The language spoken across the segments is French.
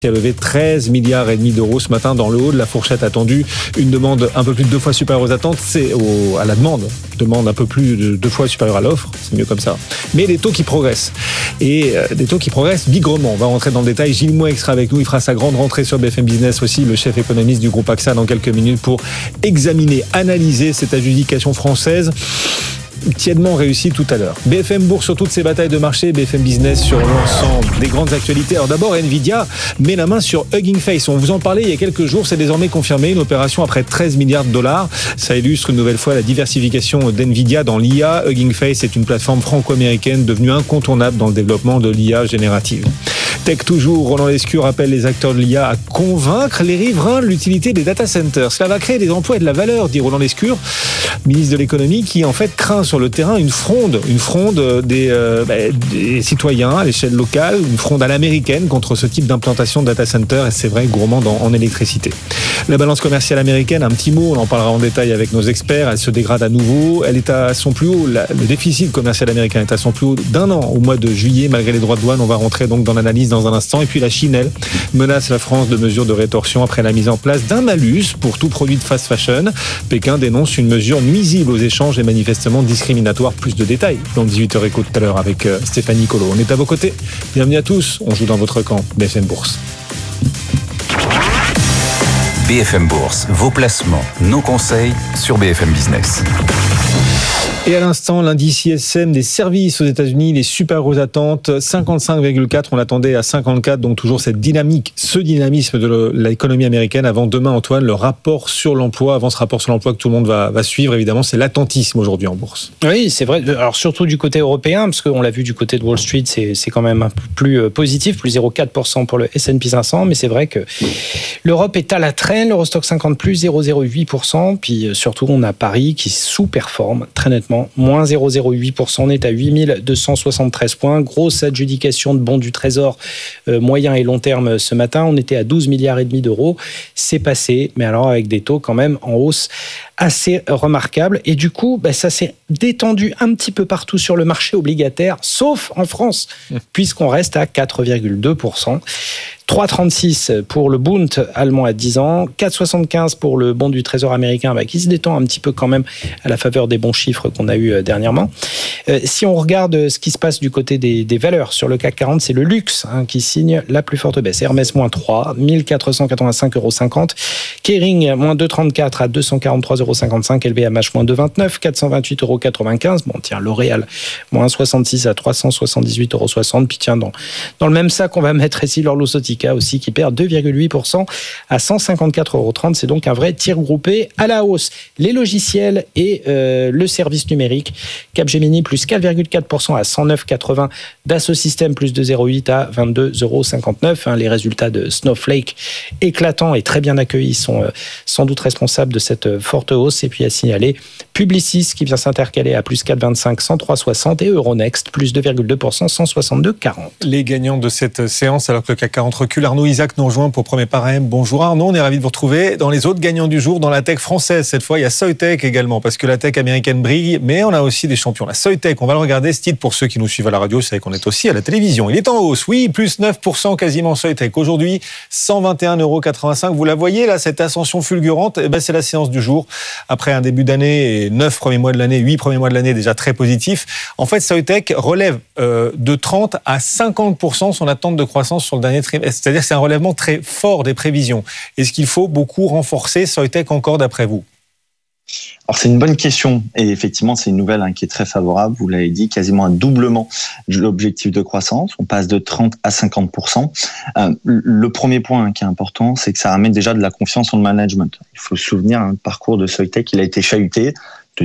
qui a levé 13 milliards et demi d'euros ce matin dans le haut de la fourchette attendue. Une demande un peu plus de 2 fois supérieure aux attentes, c'est à la demande un peu plus de 2 fois supérieure à l'offre, c'est mieux comme ça. Mais des taux qui progressent. Et des taux qui progressent bigrement. On va rentrer dans le détail. Gilles Mouet sera avec nous, il fera sa grande rentrée sur BFM Business aussi, le chef économiste du groupe AXA dans quelques minutes pour examiner, analyser cette adjudication française. Tièdement réussi tout à l'heure. BFM Bourse sur toutes ses batailles de marché, BFM Business sur l'ensemble des grandes actualités. Alors d'abord, Nvidia met la main sur Hugging Face. On vous en parlait il y a quelques jours, c'est désormais confirmé, une opération après 13 milliards de dollars. Ça illustre une nouvelle fois la diversification d'Nvidia dans l'IA. Hugging Face est une plateforme franco-américaine devenue incontournable dans le développement de l'IA générative. Tech toujours, Roland Lescure appelle les acteurs de l'IA à convaincre les riverains de l'utilité des data centers. Cela va créer des emplois et de la valeur, dit Roland Lescure, ministre de l'économie, qui en fait craint sur le terrain une fronde des citoyens à l'échelle locale, une fronde à l'américaine contre ce type d'implantation de data center, et c'est vrai, gourmande en électricité. La balance commerciale américaine, un petit mot, on en parlera en détail avec nos experts, elle se dégrade à nouveau, elle est à son plus haut, le déficit commercial américain est à son plus haut d'1 an au mois de juillet, malgré les droits de douane. On va rentrer donc dans l'analyse dans un instant. Et puis la Chine, elle, menace la France de mesures de rétorsion après la mise en place d'un malus pour tout produit de fast fashion. Pékin dénonce une mesure nuisible aux échanges et manifestement discriminatoire. Plus de détails dans le 18h Éco tout à l'heure avec Stéphanie Colo. On est à vos côtés. Bienvenue à tous. On joue dans votre camp. BFM Bourse. BFM Bourse, vos placements, nos conseils sur BFM Business. Et à l'instant, l'indice ISM des services aux États-Unis, les super grosses attentes, 55,4, on l'attendait à 54, donc toujours cette dynamique, ce dynamisme de l'économie américaine. Avant demain, Antoine, le rapport sur l'emploi, avant ce rapport sur l'emploi que tout le monde va suivre, évidemment, c'est l'attentisme aujourd'hui en bourse. Oui, c'est vrai. Alors surtout du côté européen, parce qu'on l'a vu du côté de Wall Street, c'est quand même un peu plus positif, plus 0,4% pour le S&P 500, mais c'est vrai que l'Europe est à la traîne, l'Eurostock 50 plus 0,08%, puis surtout on a Paris qui sous-performe très nettement. Moins 0,08%, on est à 8273 points. Grosse adjudication de bons du Trésor moyen et long terme ce matin. On était à 12 milliards et demi d'euros. C'est passé, mais alors avec des taux quand même en hausse assez remarquables. Et du coup, ça s'est détendu un petit peu partout sur le marché obligataire, sauf en France, puisqu'on reste à 4,2%. 3,36 pour le Bund allemand à 10 ans, 4,75 pour le bond du Trésor américain, qui se détend un petit peu quand même à la faveur des bons chiffres qu'on a eu dernièrement. Si on regarde ce qui se passe du côté des valeurs sur le CAC 40, c'est le luxe qui signe la plus forte baisse. Hermès moins 3, 1485,50 €. Kering moins 2,34 à 243,55 €. LVMH moins 2,29, 428,95 €. Bon, tiens, L'Oréal moins 66 à 378,60 €. Puis tiens, dans le même sac, on va mettre ici l'Orlusotica aussi qui perd 2,8% à 154,30 €. C'est donc un vrai tir groupé à la hausse. Les logiciels et le service numérique, Capgemini plus 4,4% à 109,80 €. Dassault Systèmes plus 2,08 à 22,59 €. Les résultats de Snowflake, éclatants et très bien accueillis, sont sans doute responsables de cette forte hausse. Et puis à signaler Publicis qui vient s'intercaler à plus 4,25, 103,60 € et Euronext plus 2,2%, 162,40 €. Les gagnants de cette séance, alors que le CAC 40 recule, Arnaud Isaac nous rejoint pour Premier Parrain. Bonjour Arnaud, on est ravi de vous retrouver. Dans les autres gagnants du jour, dans la tech française, cette fois, il y a Soitec également, parce que la tech américaine brille, mais on a aussi des champions. La Soitec, on va le regarder, ce titre, pour ceux qui nous suivent à la radio, vous savez qu'on est aussi à la télévision. Il est en hausse, oui, plus 9% quasiment Soitec. Aujourd'hui, 121,85 €. Vous la voyez là, cette ascension fulgurante, c'est la séance du jour. Après un début d'année et 9 premiers mois de l'année, 8 premiers mois de l'année déjà très positifs. En fait, Soitec relève de 30 à 50% son attente de croissance sur le dernier trimestre. C'est-à-dire que c'est un relèvement très fort des prévisions. Est-ce qu'il faut beaucoup renforcer Soitec encore d'après vous ? Alors c'est une bonne question et effectivement c'est une nouvelle qui est très favorable, vous l'avez dit, quasiment un doublement de l'objectif de croissance, on passe de 30 à 50%. Le premier point qui est important, c'est que ça ramène déjà de la confiance en le management. Il faut se souvenir, le parcours de Soitec, il a été chahuté. De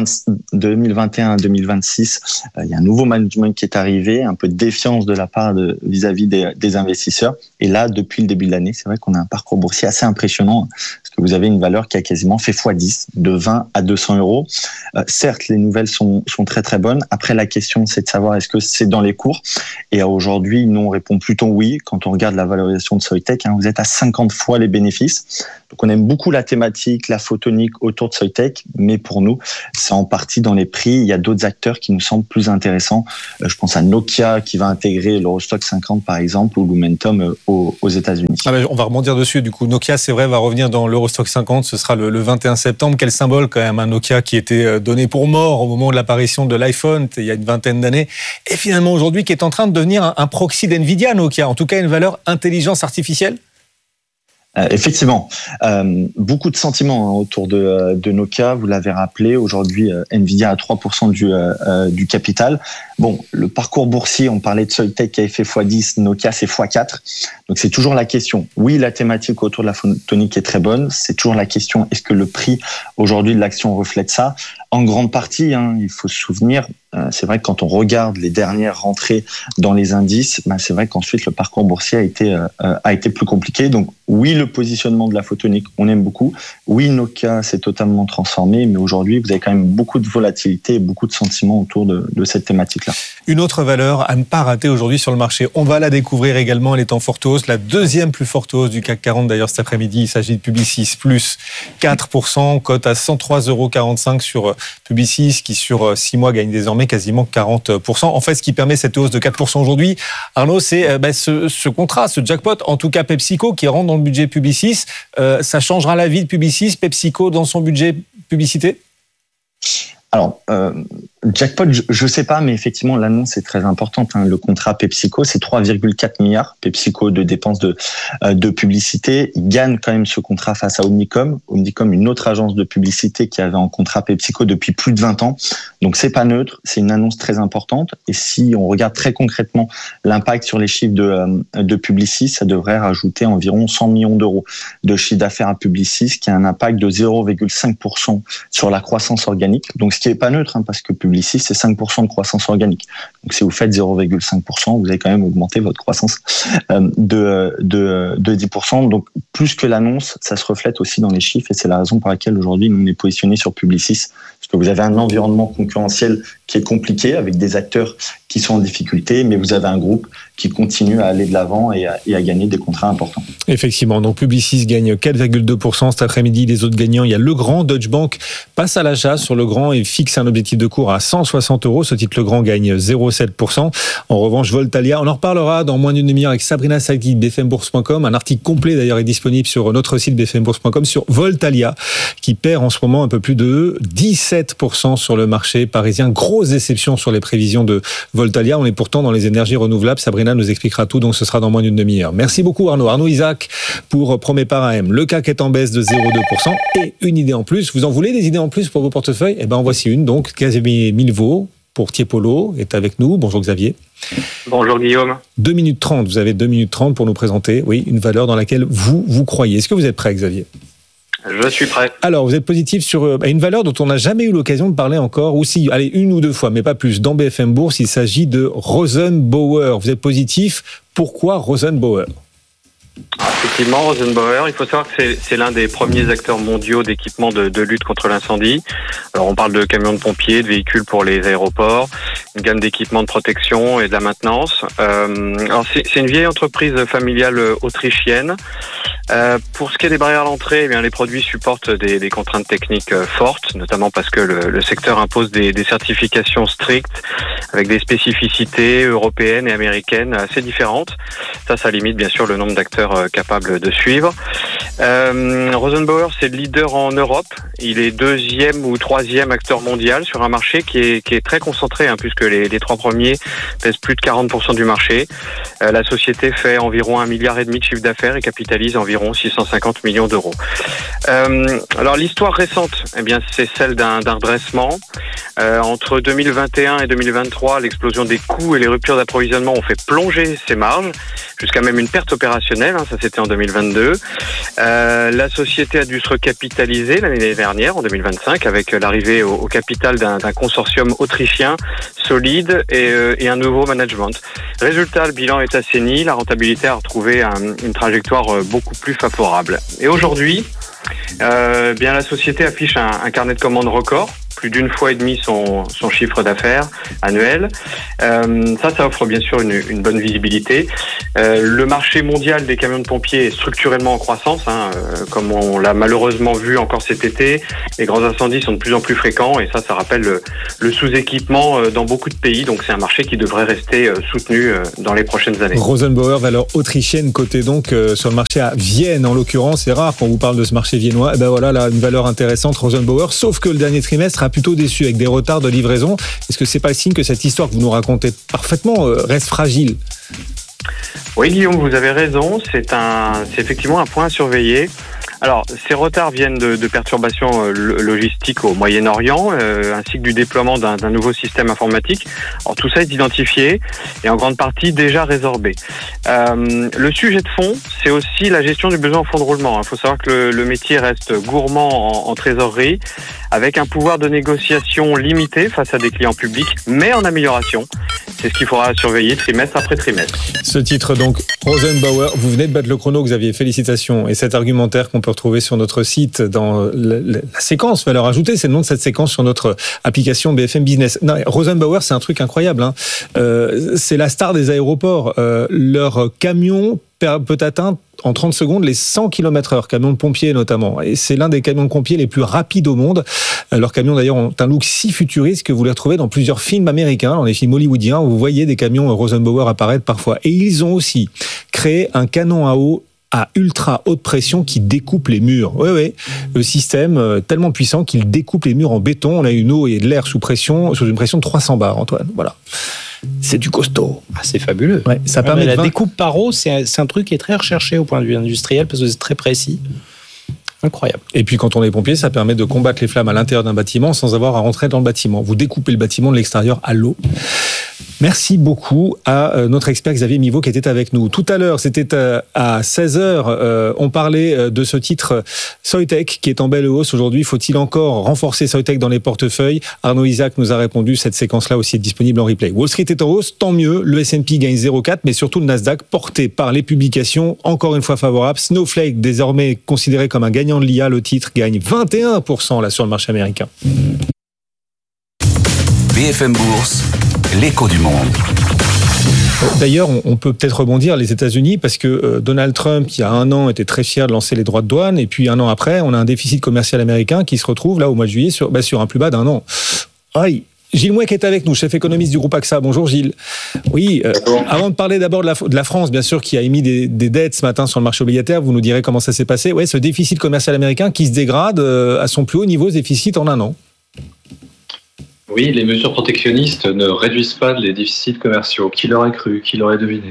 2021 à 2026, il y a un nouveau management qui est arrivé, un peu de défiance de la part vis-à-vis des investisseurs. Et là, depuis le début de l'année, c'est vrai qu'on a un parcours boursier assez impressionnant, parce que vous avez une valeur qui a quasiment fait x10, de 20 à 200 €. Certes, les nouvelles sont très très bonnes. Après, la question, c'est de savoir est-ce que c'est dans les cours. Et aujourd'hui, nous, on répond plutôt oui. Quand on regarde la valorisation de Soitec, vous êtes à 50 fois les bénéfices. Donc on aime beaucoup la thématique, la photonique autour de Soitec, mais pour nous, c'est en partie dans les prix. Il y a d'autres acteurs qui nous semblent plus intéressants. Je pense à Nokia qui va intégrer l'Eurostoxx 50 par exemple, ou Lumentum aux États-Unis. On va rebondir dessus. Du coup, Nokia, c'est vrai, va revenir dans l'Eurostoxx 50. Ce sera le 21 septembre. Quel symbole quand même, un Nokia qui était donné pour mort au moment de l'apparition de l'iPhone, il y a une vingtaine d'années, et finalement aujourd'hui qui est en train de devenir un proxy d'NVIDIA, Nokia. En tout cas, une valeur intelligence artificielle. Effectivement, beaucoup de sentiments autour de Nokia. Vous l'avez rappelé, aujourd'hui, Nvidia a 3% du capital. Bon, le parcours boursier, on parlait de Soitec qui avait fait x10, Nokia c'est x4. Donc c'est toujours la question. Oui, la thématique autour de la photonique est très bonne. C'est toujours la question, est-ce que le prix aujourd'hui de l'action reflète ça ? En grande partie, il faut se souvenir, c'est vrai que quand on regarde les dernières rentrées dans les indices, c'est vrai qu'ensuite le parcours boursier a été plus compliqué. Donc oui, le positionnement de la photonique, on aime beaucoup. Oui, Nokia s'est totalement transformé, mais aujourd'hui, vous avez quand même beaucoup de volatilité et beaucoup de sentiments autour de cette thématique-là. Une autre valeur à ne pas rater aujourd'hui sur le marché, on va la découvrir également, elle est en forte hausse, la deuxième plus forte hausse du CAC 40 d'ailleurs cet après-midi, il s'agit de Publicis, plus 4%, cote à 103,45 € sur Publicis qui sur 6 mois gagne désormais quasiment 40%. En fait, ce qui permet cette hausse de 4% aujourd'hui, Arnaud, c'est ce contrat, ce jackpot, en tout cas PepsiCo qui rentre dans le budget Publicis. Ça changera la vie de Publicis, PepsiCo dans son budget publicité ? Alors, jackpot, je sais pas, mais effectivement, l'annonce est très importante. Le contrat PepsiCo, c'est 3,4 milliards. PepsiCo de dépenses de publicité. Il gagne quand même ce contrat face à Omnicom. Omnicom, une autre agence de publicité qui avait en contrat PepsiCo depuis plus de 20 ans. Donc, c'est pas neutre. C'est une annonce très importante. Et si on regarde très concrètement l'impact sur les chiffres de Publicis, ça devrait rajouter environ 100 millions d'euros de chiffre d'affaires à Publicis, qui a un impact de 0,5% sur la croissance organique. Donc, ce qui est pas neutre, parce que Publicis, c'est 5% de croissance organique. Donc, si vous faites 0,5%, vous avez quand même augmenté votre croissance de 10%. Donc, plus que l'annonce, ça se reflète aussi dans les chiffres et c'est la raison pour laquelle aujourd'hui, nous, on est positionné sur Publicis. Parce que vous avez un environnement concurrentiel qui est compliqué avec des acteurs qui sont en difficulté, mais vous avez un groupe qui continue à aller de l'avant et à gagner des contrats importants. Effectivement, donc Publicis gagne 4,2% cet après-midi. Les autres gagnants, il y a Legrand, Deutsche Bank passe à l'achat sur Legrand et fixe un objectif de cours à 160 €. Ce titre Legrand gagne 0,7%. En revanche, Voltalia, on en reparlera dans moins d'une demi-heure avec Sabrina Saghdi de bfmbourse.com. Un article complet d'ailleurs est disponible sur notre site bfmbourse.com sur Voltalia qui perd en ce moment un peu plus de 17% sur le marché parisien. Grosse déception sur les prévisions de Voltalia. On est pourtant dans les énergies renouvelables. Sabrina nous expliquera tout, donc ce sera dans moins d'une demi-heure. Merci beaucoup Arnaud. Arnaud Isaac pour Promet par AM. Le CAC est en baisse de 0,2% et une idée en plus. Vous en voulez des idées en plus pour vos portefeuilles ? Eh ben en voici une. Donc Xavier Milvaud pour Tiepolo est avec nous. Bonjour Xavier. Bonjour Guillaume. 2 minutes 30. Vous avez 2 minutes 30 pour nous présenter, une valeur dans laquelle vous croyez. Est-ce que vous êtes prêt Xavier ? Je suis prêt. Alors, vous êtes positif sur une valeur dont on n'a jamais eu l'occasion de parler encore, ou si, allez, 1 ou 2 fois, mais pas plus, dans BFM Bourse, il s'agit de Rosenbauer. Vous êtes positif, pourquoi Rosenbauer ? Effectivement, Rosenbauer, il faut savoir que c'est l'un des premiers acteurs mondiaux d'équipement de lutte contre l'incendie. Alors on parle de camions de pompiers, de véhicules pour les aéroports, une gamme d'équipements de protection et de la maintenance. Alors c'est une vieille entreprise familiale autrichienne. Pour ce qui est des barrières à l'entrée, eh bien les produits supportent des contraintes techniques fortes, notamment parce que le secteur impose des certifications strictes avec des spécificités européennes et américaines assez différentes. Ça limite bien sûr le nombre d'acteurs capables de suivre. Rosenbauer, c'est le leader en Europe. Il est 2e ou 3e acteur mondial sur un marché qui est très concentré, puisque les 3 premiers pèsent plus de 40% du marché. La société fait environ 1,5 milliard de chiffre d'affaires et capitalise environ 650 millions d'euros. Alors l'histoire récente, eh bien c'est celle d'un redressement. Entre 2021 et 2023, l'explosion des coûts et les ruptures d'approvisionnement ont fait plonger ses marges jusqu'à même une perte opérationnelle. Ça c'était en 2022. La société a dû se recapitaliser l'année dernière, en 2025, avec l'arrivée au capital d'un consortium autrichien solide et un nouveau management. Résultat, le bilan est assaini, la rentabilité a retrouvé une trajectoire beaucoup plus favorable. Et aujourd'hui, bien la société affiche un carnet de commandes record plus d'une fois et demie son chiffre d'affaires annuel. Ça offre bien sûr une bonne visibilité. Le marché mondial des camions de pompiers est structurellement en croissance, comme on l'a malheureusement vu encore cet été. Les grands incendies sont de plus en plus fréquents et ça rappelle le sous-équipement dans beaucoup de pays. Donc c'est un marché qui devrait rester soutenu dans les prochaines années. Rosenbauer, valeur autrichienne cotée donc sur le marché à Vienne en l'occurrence. C'est rare quand on vous parle de ce marché viennois. Et ben voilà, là, une valeur intéressante, Rosenbauer. Sauf que le dernier trimestre a plutôt déçu avec des retards de livraison. Est-ce que c'est pas le signe que cette histoire que vous nous racontez parfaitement reste fragile? Oui, Guillaume, vous avez raison. C'est effectivement un point à surveiller. Alors, ces retards viennent de perturbations logistiques au Moyen-Orient, ainsi que du déploiement d'un nouveau système informatique. Alors, tout ça est identifié et en grande partie déjà résorbé. Le sujet de fond, c'est aussi la gestion du besoin en fonds de roulement. Il faut savoir que le métier reste gourmand en trésorerie, avec un pouvoir de négociation limité face à des clients publics, mais en amélioration. C'est ce qu'il faudra surveiller trimestre après trimestre. Ce titre donc, Rosenbauer, vous venez de battre le chrono, Xavier, félicitations. Et cet argumentaire qu'on peut retrouver sur notre site dans la séquence valeur ajoutée, c'est le nom de cette séquence sur notre application BFM Business. Non, Rosenbauer, c'est un truc incroyable. C'est la star des aéroports. Leur camion peut atteindre en 30 secondes les 100 km/h, camions de pompiers notamment. Et c'est l'un des camions de pompiers les plus rapides au monde. Leurs camions d'ailleurs ont un look si futuriste que vous les retrouvez dans plusieurs films américains, dans les films hollywoodiens, où vous voyez des camions Rosenbauer apparaître parfois. Et ils ont aussi créé un canon à eau à ultra haute pression qui découpe les murs. Oui. Le système tellement puissant qu'il découpe les murs en béton. On a une eau et de l'air sous une pression de 300 bars, Antoine. Voilà. C'est du costaud. C'est fabuleux. Ouais, ça permet la découpe par eau, c'est un truc qui est très recherché au point de vue industriel parce que c'est très précis. Incroyable. Et puis quand on est pompier, ça permet de combattre les flammes à l'intérieur d'un bâtiment sans avoir à rentrer dans le bâtiment. Vous découpez le bâtiment de l'extérieur à l'eau. Merci beaucoup à notre expert Xavier Miveau qui était avec nous. Tout à l'heure, c'était à 16h, on parlait de ce titre Soitec qui est en belle hausse aujourd'hui. Faut-il encore renforcer Soitec dans les portefeuilles? Arnaud Isaac nous a répondu, cette séquence-là aussi est disponible en replay. Wall Street est en hausse, tant mieux. Le S&P gagne 0,4, mais surtout le Nasdaq, porté par les publications, encore une fois favorable. Snowflake, désormais considéré comme un gagnant de l'IA, le titre gagne 21% là sur le marché américain. BFM Bourse, l'écho du monde. D'ailleurs, on peut peut-être rebondir les États-Unis parce que Donald Trump, il y a un an, était très fier de lancer les droits de douane et puis un an après, on a un déficit commercial américain qui se retrouve là au mois de juillet sur un plus bas d'un an. Aïe. Gilles Mouek est avec nous, chef économiste du groupe AXA. Bonjour Gilles. Oui, avant de parler d'abord de la France, bien sûr, qui a émis des dettes ce matin sur le marché obligataire, vous nous direz comment ça s'est passé. Ouais, ce déficit commercial américain qui se dégrade à son plus haut niveau, ce déficit en un an. Oui, les mesures protectionnistes ne réduisent pas les déficits commerciaux. Qui l'aurait cru, qui l'aurait deviné.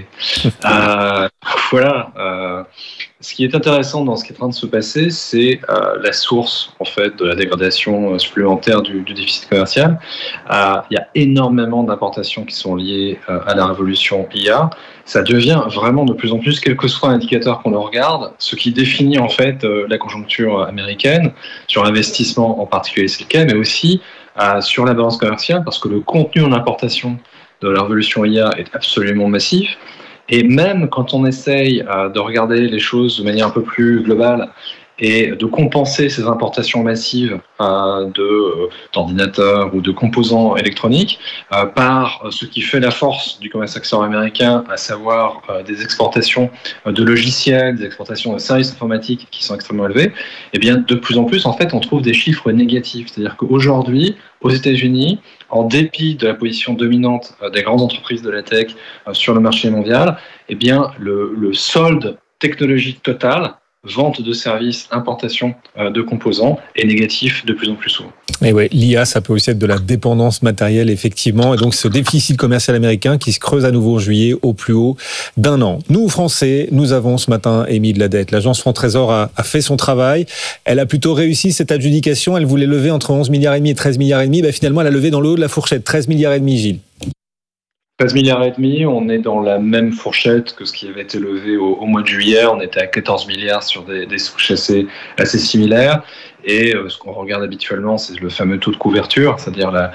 Ce qui est intéressant dans ce qui est en train de se passer, c'est la source en fait de la dégradation supplémentaire du déficit commercial. Il y a énormément d'importations qui sont liées à la révolution IA. Ça devient vraiment de plus en plus, quel que soit l'indicateur qu'on le regarde, ce qui définit en fait la conjoncture américaine, sur l'investissement en particulier, c'est le cas, mais aussi sur la balance commerciale, parce que le contenu en importation de la révolution IA est absolument massif. Et même quand on essaye de regarder les choses de manière un peu plus globale et de compenser ces importations massives d'ordinateurs ou de composants électroniques par ce qui fait la force du commerce extérieur américain, à savoir des exportations de logiciels, des exportations de services informatiques qui sont extrêmement élevées, et bien de plus en plus en fait on trouve des chiffres négatifs. C'est-à-dire qu'aujourd'hui, aux États-Unis, en dépit de la position dominante des grandes entreprises de la tech sur le marché mondial, eh bien le solde technologique total, vente de services, importation de composants, est négatif de plus en plus souvent. Et ouais, l'IA, ça peut aussi être de la dépendance matérielle, effectivement. Et donc, ce déficit commercial américain qui se creuse à nouveau en juillet au plus haut d'un an. Nous, Français, nous avons ce matin émis de la dette. L'agence France Trésor a fait son travail. Elle a plutôt réussi cette adjudication. Elle voulait lever entre 11,5 milliards et 13,5 milliards. Finalement, elle a levé dans le haut de la fourchette. 13,5 milliards, Gilles. 13,5 milliards, on est dans la même fourchette que ce qui avait été levé au mois de juillet. On était à 14 milliards sur des souches assez similaires. Et ce qu'on regarde habituellement, c'est le fameux taux de couverture, c'est-à-dire la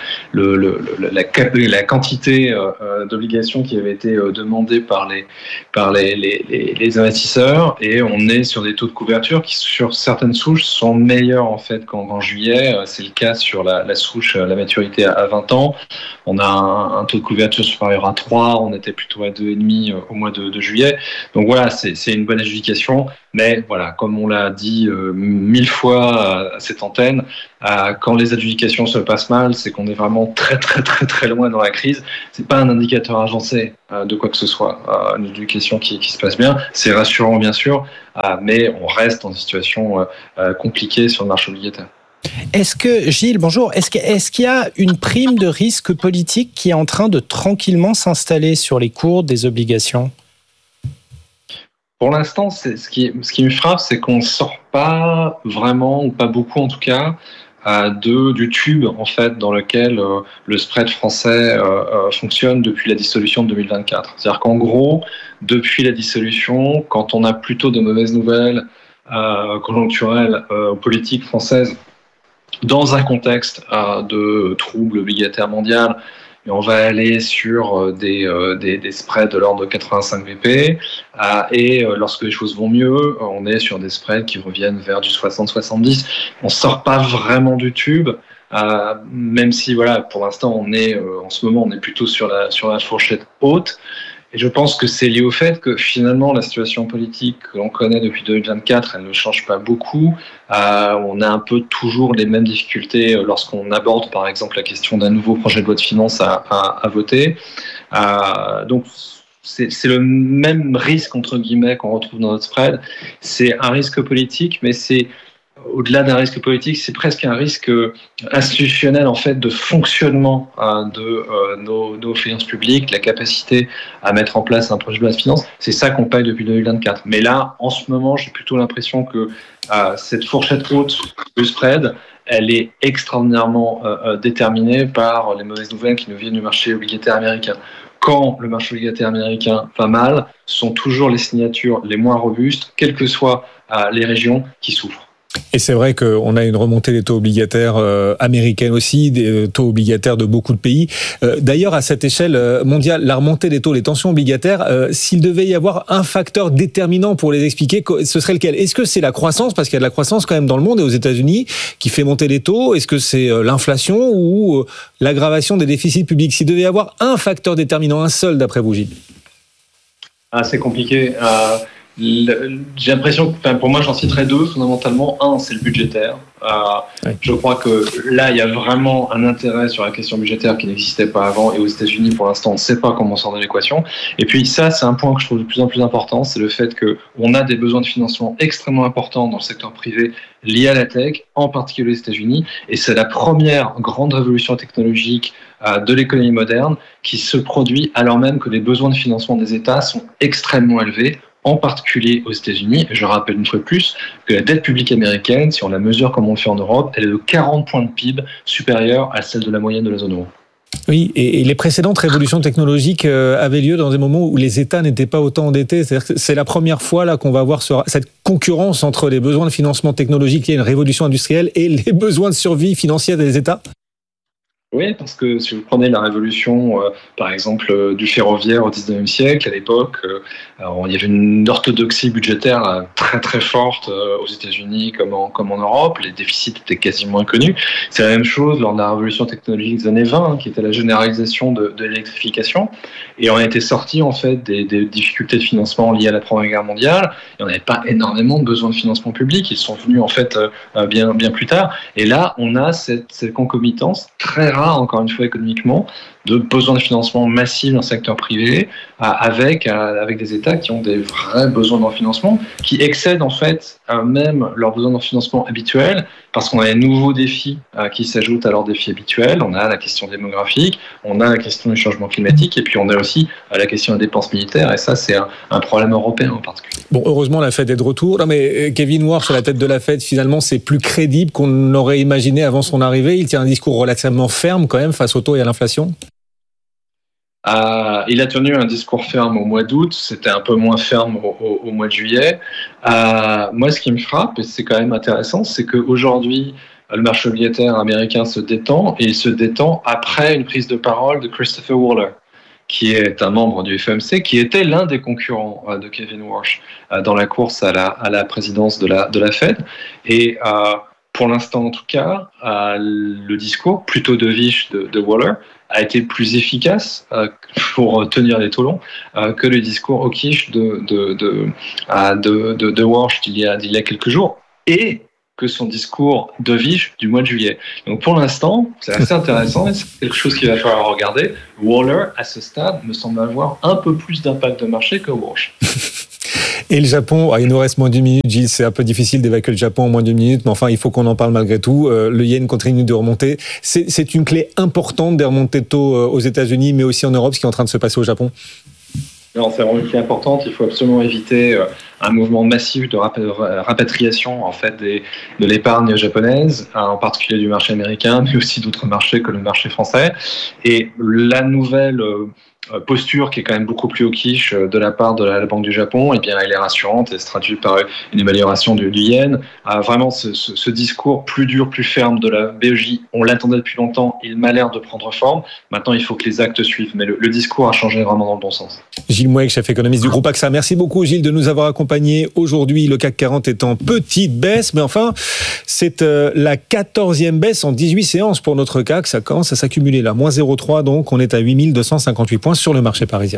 quantité d'obligations qui avait été demandée par les investisseurs. Et on est sur des taux de couverture qui, sur certaines souches, sont meilleurs en fait qu'en juillet. C'est le cas sur la souche, la maturité à 20 ans. On a un taux de couverture supérieur à 3, on était plutôt à 2,5 au mois de juillet. Donc voilà, c'est une bonne adjudication. Mais voilà, comme on l'a dit 1000 fois à cette antenne, quand les adjudications se passent mal, c'est qu'on est vraiment très très très très loin dans la crise. C'est pas un indicateur agencé de quoi que ce soit. Une adjudication qui se passe bien, c'est rassurant bien sûr, mais on reste dans une situation compliquée sur le marché obligataire. Est-ce que, Gilles, bonjour, est-ce qu'il y a une prime de risque politique qui est en train de tranquillement s'installer sur les cours des obligations ? Pour l'instant, ce qui me frappe, c'est qu'on ne sort pas vraiment, ou pas beaucoup en tout cas, du tube en fait dans lequel le spread français fonctionne depuis la dissolution de 2024. C'est-à-dire qu'en gros, depuis la dissolution, quand on a plutôt de mauvaises nouvelles conjoncturelles politiques françaises dans un contexte de troubles obligataires mondial, et on va aller sur des spreads de l'ordre de 85 BP. Et lorsque les choses vont mieux, on est sur des spreads qui reviennent vers du 60-70. On sort pas vraiment du tube, même si voilà, pour l'instant, en ce moment, on est plutôt sur la fourchette haute. Et je pense que c'est lié au fait que finalement la situation politique que l'on connaît depuis 2024, elle ne change pas beaucoup. On a un peu toujours les mêmes difficultés lorsqu'on aborde par exemple la question d'un nouveau projet de loi de finances à voter. Donc c'est le même risque entre guillemets qu'on retrouve dans notre spread. C'est un risque politique, mais c'est au-delà d'un risque politique, c'est presque un risque institutionnel en fait de fonctionnement de nos finances publiques, la capacité à mettre en place un projet de loi de finances. C'est ça qu'on paye depuis 2024. Mais là, en ce moment, j'ai plutôt l'impression que cette fourchette haute du spread, elle est extraordinairement déterminée par les mauvaises nouvelles qui nous viennent du marché obligataire américain. Quand le marché obligataire américain va mal, ce sont toujours les signatures les moins robustes, quelles que soient les régions, qui souffrent. Et c'est vrai qu'on a une remontée des taux obligataires américains aussi, des taux obligataires de beaucoup de pays. D'ailleurs, à cette échelle mondiale, la remontée des taux, les tensions obligataires, s'il devait y avoir un facteur déterminant pour les expliquer, ce serait lequel ? Est-ce que c'est la croissance, parce qu'il y a de la croissance quand même dans le monde et aux États-Unis, qui fait monter les taux ? Est-ce que c'est l'inflation ou l'aggravation des déficits publics ? S'il devait y avoir un facteur déterminant, un seul d'après vous, Gilles ? C'est compliqué. J'ai l'impression que, pour moi, j'en citerai deux fondamentalement. Un, c'est le budgétaire. Je crois que là, il y a vraiment un intérêt sur la question budgétaire qui n'existait pas avant. Et aux États-Unis, pour l'instant, on ne sait pas comment on sort de l'équation. Et puis ça, c'est un point que je trouve de plus en plus important, c'est le fait qu'on a des besoins de financement extrêmement importants dans le secteur privé liés à la tech, en particulier aux États-Unis. Et c'est la première grande révolution technologique de l'économie moderne qui se produit alors même que les besoins de financement des États sont extrêmement élevés, en particulier aux États-Unis. Je rappelle une fois de plus que la dette publique américaine, si on la mesure comme on le fait en Europe, elle est de 40 points de PIB supérieure à celle de la moyenne de la zone euro. Oui, et les précédentes révolutions technologiques avaient lieu dans des moments où les États n'étaient pas autant endettés. C'est-à-dire que c'est la première fois là qu'on va voir cette concurrence entre les besoins de financement technologique liés à une révolution industrielle et les besoins de survie financière des États. Oui, parce que si vous prenez la révolution, par exemple, du ferroviaire au 19e siècle, à l'époque, il y avait une orthodoxie budgétaire très très forte aux États-Unis comme en Europe. Les déficits étaient quasiment inconnus. C'est la même chose lors de la révolution technologique des années 20, qui était la généralisation de l'électrification. Et on était sorti en fait des difficultés de financement liées à la Première Guerre mondiale. Et on n'avait pas énormément de besoins de financement public. Ils sont venus en fait bien plus tard. Et là, on a cette concomitance très rare, encore une fois économiquement, de besoins de financement massifs dans le secteur privé, avec des États qui ont des vrais besoins de financement, qui excèdent en fait même leurs besoins de financement habituels, parce qu'on a des nouveaux défis qui s'ajoutent à leurs défis habituels. On a la question démographique, on a la question du changement climatique, et puis on a aussi la question des dépenses militaires, et ça c'est un problème européen en particulier. Bon, heureusement la Fed est de retour. Non mais Kevin Warsh sur la tête de la Fed, finalement c'est plus crédible qu'on l'aurait imaginé avant son arrivée. Il tient un discours relativement ferme quand même face au taux et à l'inflation. Il a tenu un discours ferme au mois d'août, c'était un peu moins ferme au mois de juillet. Moi, ce qui me frappe, et c'est quand même intéressant, c'est qu'aujourd'hui, le marché obligataire américain se détend, et il se détend après une prise de parole de Christopher Waller, qui est un membre du FOMC, qui était l'un des concurrents de Kevin Warsh dans la course à la présidence de la Fed. Et pour l'instant, en tout cas, le discours plutôt dovish de Waller a été plus efficace pour tenir les taux longs que le discours hawkish de Warsh d'il y a quelques jours, et que son discours dovish du mois de juillet. Donc pour l'instant, c'est assez intéressant et c'est quelque chose qu'il va falloir regarder. Waller, à ce stade, me semble avoir un peu plus d'impact de marché que Warsh. Et le Japon, il nous reste moins d'une minute, Gilles, c'est un peu difficile d'évacuer le Japon en moins d'une minute, mais enfin, il faut qu'on en parle malgré tout. Le yen continue de remonter. C'est une clé importante des remontées de taux aux États-Unis, mais aussi en Europe, ce qui est en train de se passer au Japon. Non, c'est vraiment une clé importante. Il faut absolument éviter un mouvement massif de rapatriation en fait de l'épargne japonaise, en particulier du marché américain, mais aussi d'autres marchés que le marché français. Et la nouvelle posture qui est quand même beaucoup plus hawkish de la part de la Banque du Japon, et bien elle est rassurante et se traduit par une amélioration du yen. Vraiment ce discours plus dur, plus ferme de la BEJ, on l'attendait depuis longtemps, il m'a l'air de prendre forme. Maintenant il faut que les actes suivent, mais le discours a changé vraiment dans le bon sens. Gilles Mouek, chef économiste du groupe AXA. Merci beaucoup Gilles de nous avoir accompagnés. Aujourd'hui le CAC 40 est en petite baisse, mais enfin c'est la 14e baisse en 18 séances pour notre CAC, ça commence à s'accumuler là, moins 0,3, donc on est à 8258 points sur le marché parisien.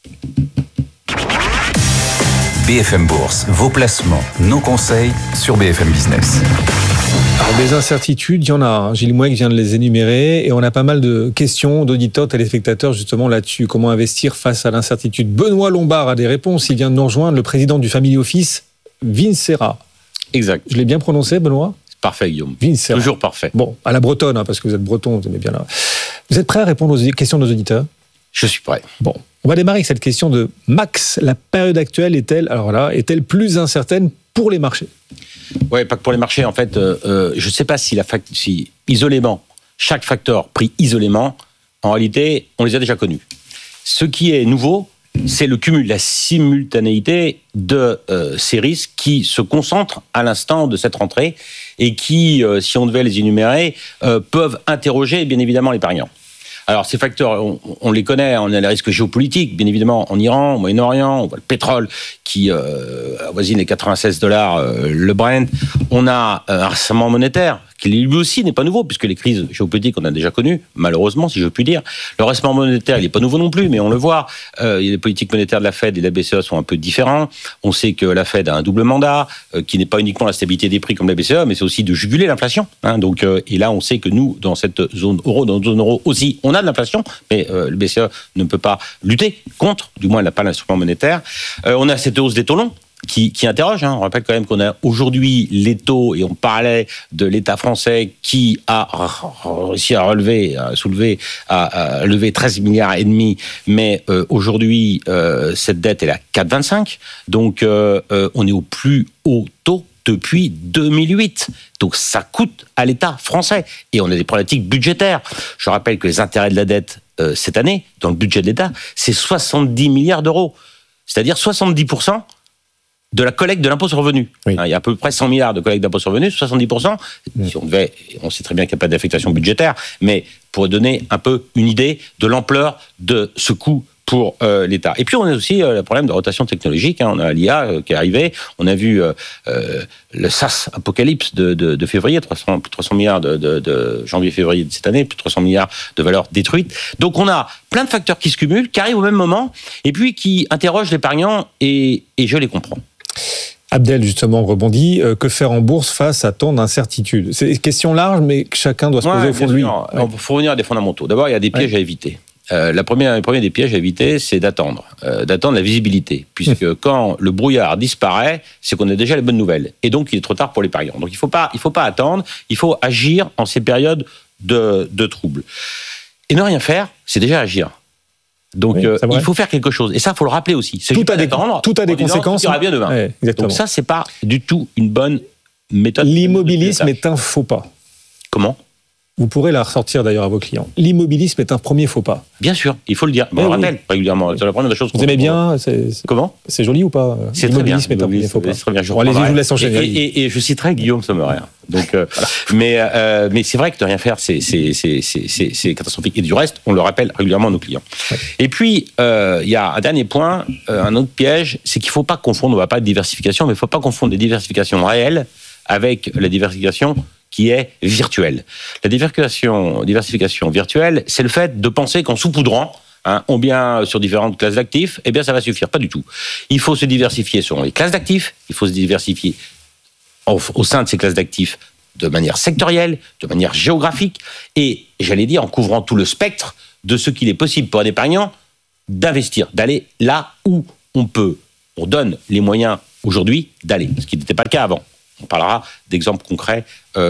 BFM Bourse, vos placements, nos conseils sur BFM Business. Alors, des incertitudes, il y en a. Gilles Mouek vient de les énumérer et on a pas mal de questions d'auditeurs, téléspectateurs justement là-dessus. Comment investir face à l'incertitude? Benoît Lombard a des réponses. Il vient de nous rejoindre, le président du Family Office, Vincera. Exact. Je l'ai bien prononcé, Benoît? Parfait, Guillaume. Vincera. Toujours parfait. Bon, à la bretonne, parce que vous êtes breton, vous aimez bien là. Vous êtes prêt à répondre aux questions de nos auditeurs? Je suis prêt. Bon, on va démarrer avec cette question de Max. La période actuelle est-elle plus incertaine pour les marchés? Oui, pas que pour les marchés. En fait, je ne sais pas si isolément, chaque facteur pris isolément, en réalité, on les a déjà connus. Ce qui est nouveau, c'est le cumul, la simultanéité de ces risques qui se concentrent à l'instant de cette rentrée et qui, si on devait les énumérer, peuvent interroger bien évidemment l'épargnant. Alors, ces facteurs, on les connaît, on a les risques géopolitiques, bien évidemment, en Iran, au Moyen-Orient, on voit le pétrole qui avoisine les $86 le Brent. On a un resserrement monétaire qui lui aussi n'est pas nouveau, puisque les crises géopolitiques, on a déjà connues, malheureusement, si je puis dire. Le resserrement monétaire, il n'est pas nouveau non plus, mais on le voit. Les politiques monétaires de la Fed et de la BCE sont un peu différents. On sait que la Fed a un double mandat, qui n'est pas uniquement la stabilité des prix comme la BCE, mais c'est aussi de juguler l'inflation. Donc, et là, on sait que nous, dans cette zone euro, dans notre zone euro aussi, on a de l'inflation, mais le BCE ne peut pas lutter contre, du moins, elle n'a pas l'instrument monétaire. On a cette hausse des taux longs, qui interroge. On rappelle quand même qu'on a aujourd'hui les taux, et on parlait de l'État français qui a réussi à lever 13 milliards et demi, mais aujourd'hui cette dette est à 4,25, donc on est au plus haut taux depuis 2008. Donc ça coûte à l'État français. Et on a des problématiques budgétaires. Je rappelle que les intérêts de la dette cette année, dans le budget de l'État, c'est 70 milliards d'euros. C'est-à-dire 70% de la collecte de l'impôt sur le revenu. Oui. Il y a à peu près 100 milliards de collecte d'impôt sur le revenu, 70%. Si on sait très bien qu'il n'y a pas d'affectation budgétaire, mais pour donner un peu une idée de l'ampleur de ce coût pour l'État. Et puis on a aussi le problème de rotation technologique. On a l'IA qui est arrivée. On a vu le SaaS apocalypse de février, plus de 300 milliards de janvier-février de cette année, plus de 300 milliards de valeurs détruites. Donc on a plein de facteurs qui se cumulent, qui arrivent au même moment, et puis qui interrogent l'épargnant, et je les comprends. Abdel, justement, rebondit. Que faire en bourse face à tant d'incertitudes? C'est une question large, mais que chacun doit se poser au fond de lui. Il faut revenir à des fondamentaux. D'abord, il y a des pièges à éviter. Le premier des pièges à éviter, c'est d'attendre la visibilité, puisque quand le brouillard disparaît, c'est qu'on a déjà les bonnes nouvelles, et donc il est trop tard pour l'épargnant. Donc il faut pas attendre, il faut agir en ces périodes de troubles. Et ne rien faire, c'est déjà agir. Donc il faut faire quelque chose, et ça, faut le rappeler aussi. Tout a des conséquences. Tout ira bien demain. Ouais, donc ça, c'est pas du tout une bonne méthode. L'immobilisme est un faux pas. Comment ? vous pourrez la ressortir d'ailleurs à vos clients. L'immobilisme est un premier faux pas. Bien sûr, il faut le dire. On le rappelle régulièrement. C'est la première des choses. Vous aimez bien Comment ? C'est joli ou pas ? C'est très bien. L'immobilisme est un premier faux pas. C'est très bien. Bon, allez-y, je vous laisse enchaîner. Et je citerai Guillaume Sommerer. Donc, mais c'est vrai que de rien faire, c'est catastrophique. Et du reste, on le rappelle régulièrement à nos clients. Ouais. Et puis, il y a un dernier point, un autre piège, c'est qu'il ne faut pas confondre, on ne va pas de diversification, mais il ne faut pas confondre des diversifications réelles avec la diversification qui est virtuelle. La diversification virtuelle, c'est le fait de penser qu'en saupoudrant, ou bien sur différentes classes d'actifs, eh bien ça va suffire. Pas du tout. Il faut se diversifier selon les classes d'actifs, il faut se diversifier au sein de ces classes d'actifs de manière sectorielle, de manière géographique, et j'allais dire en couvrant tout le spectre de ce qu'il est possible pour un épargnant d'investir, d'aller là où on peut. On donne les moyens aujourd'hui d'aller, ce qui n'était pas le cas avant. On parlera d'exemples concrets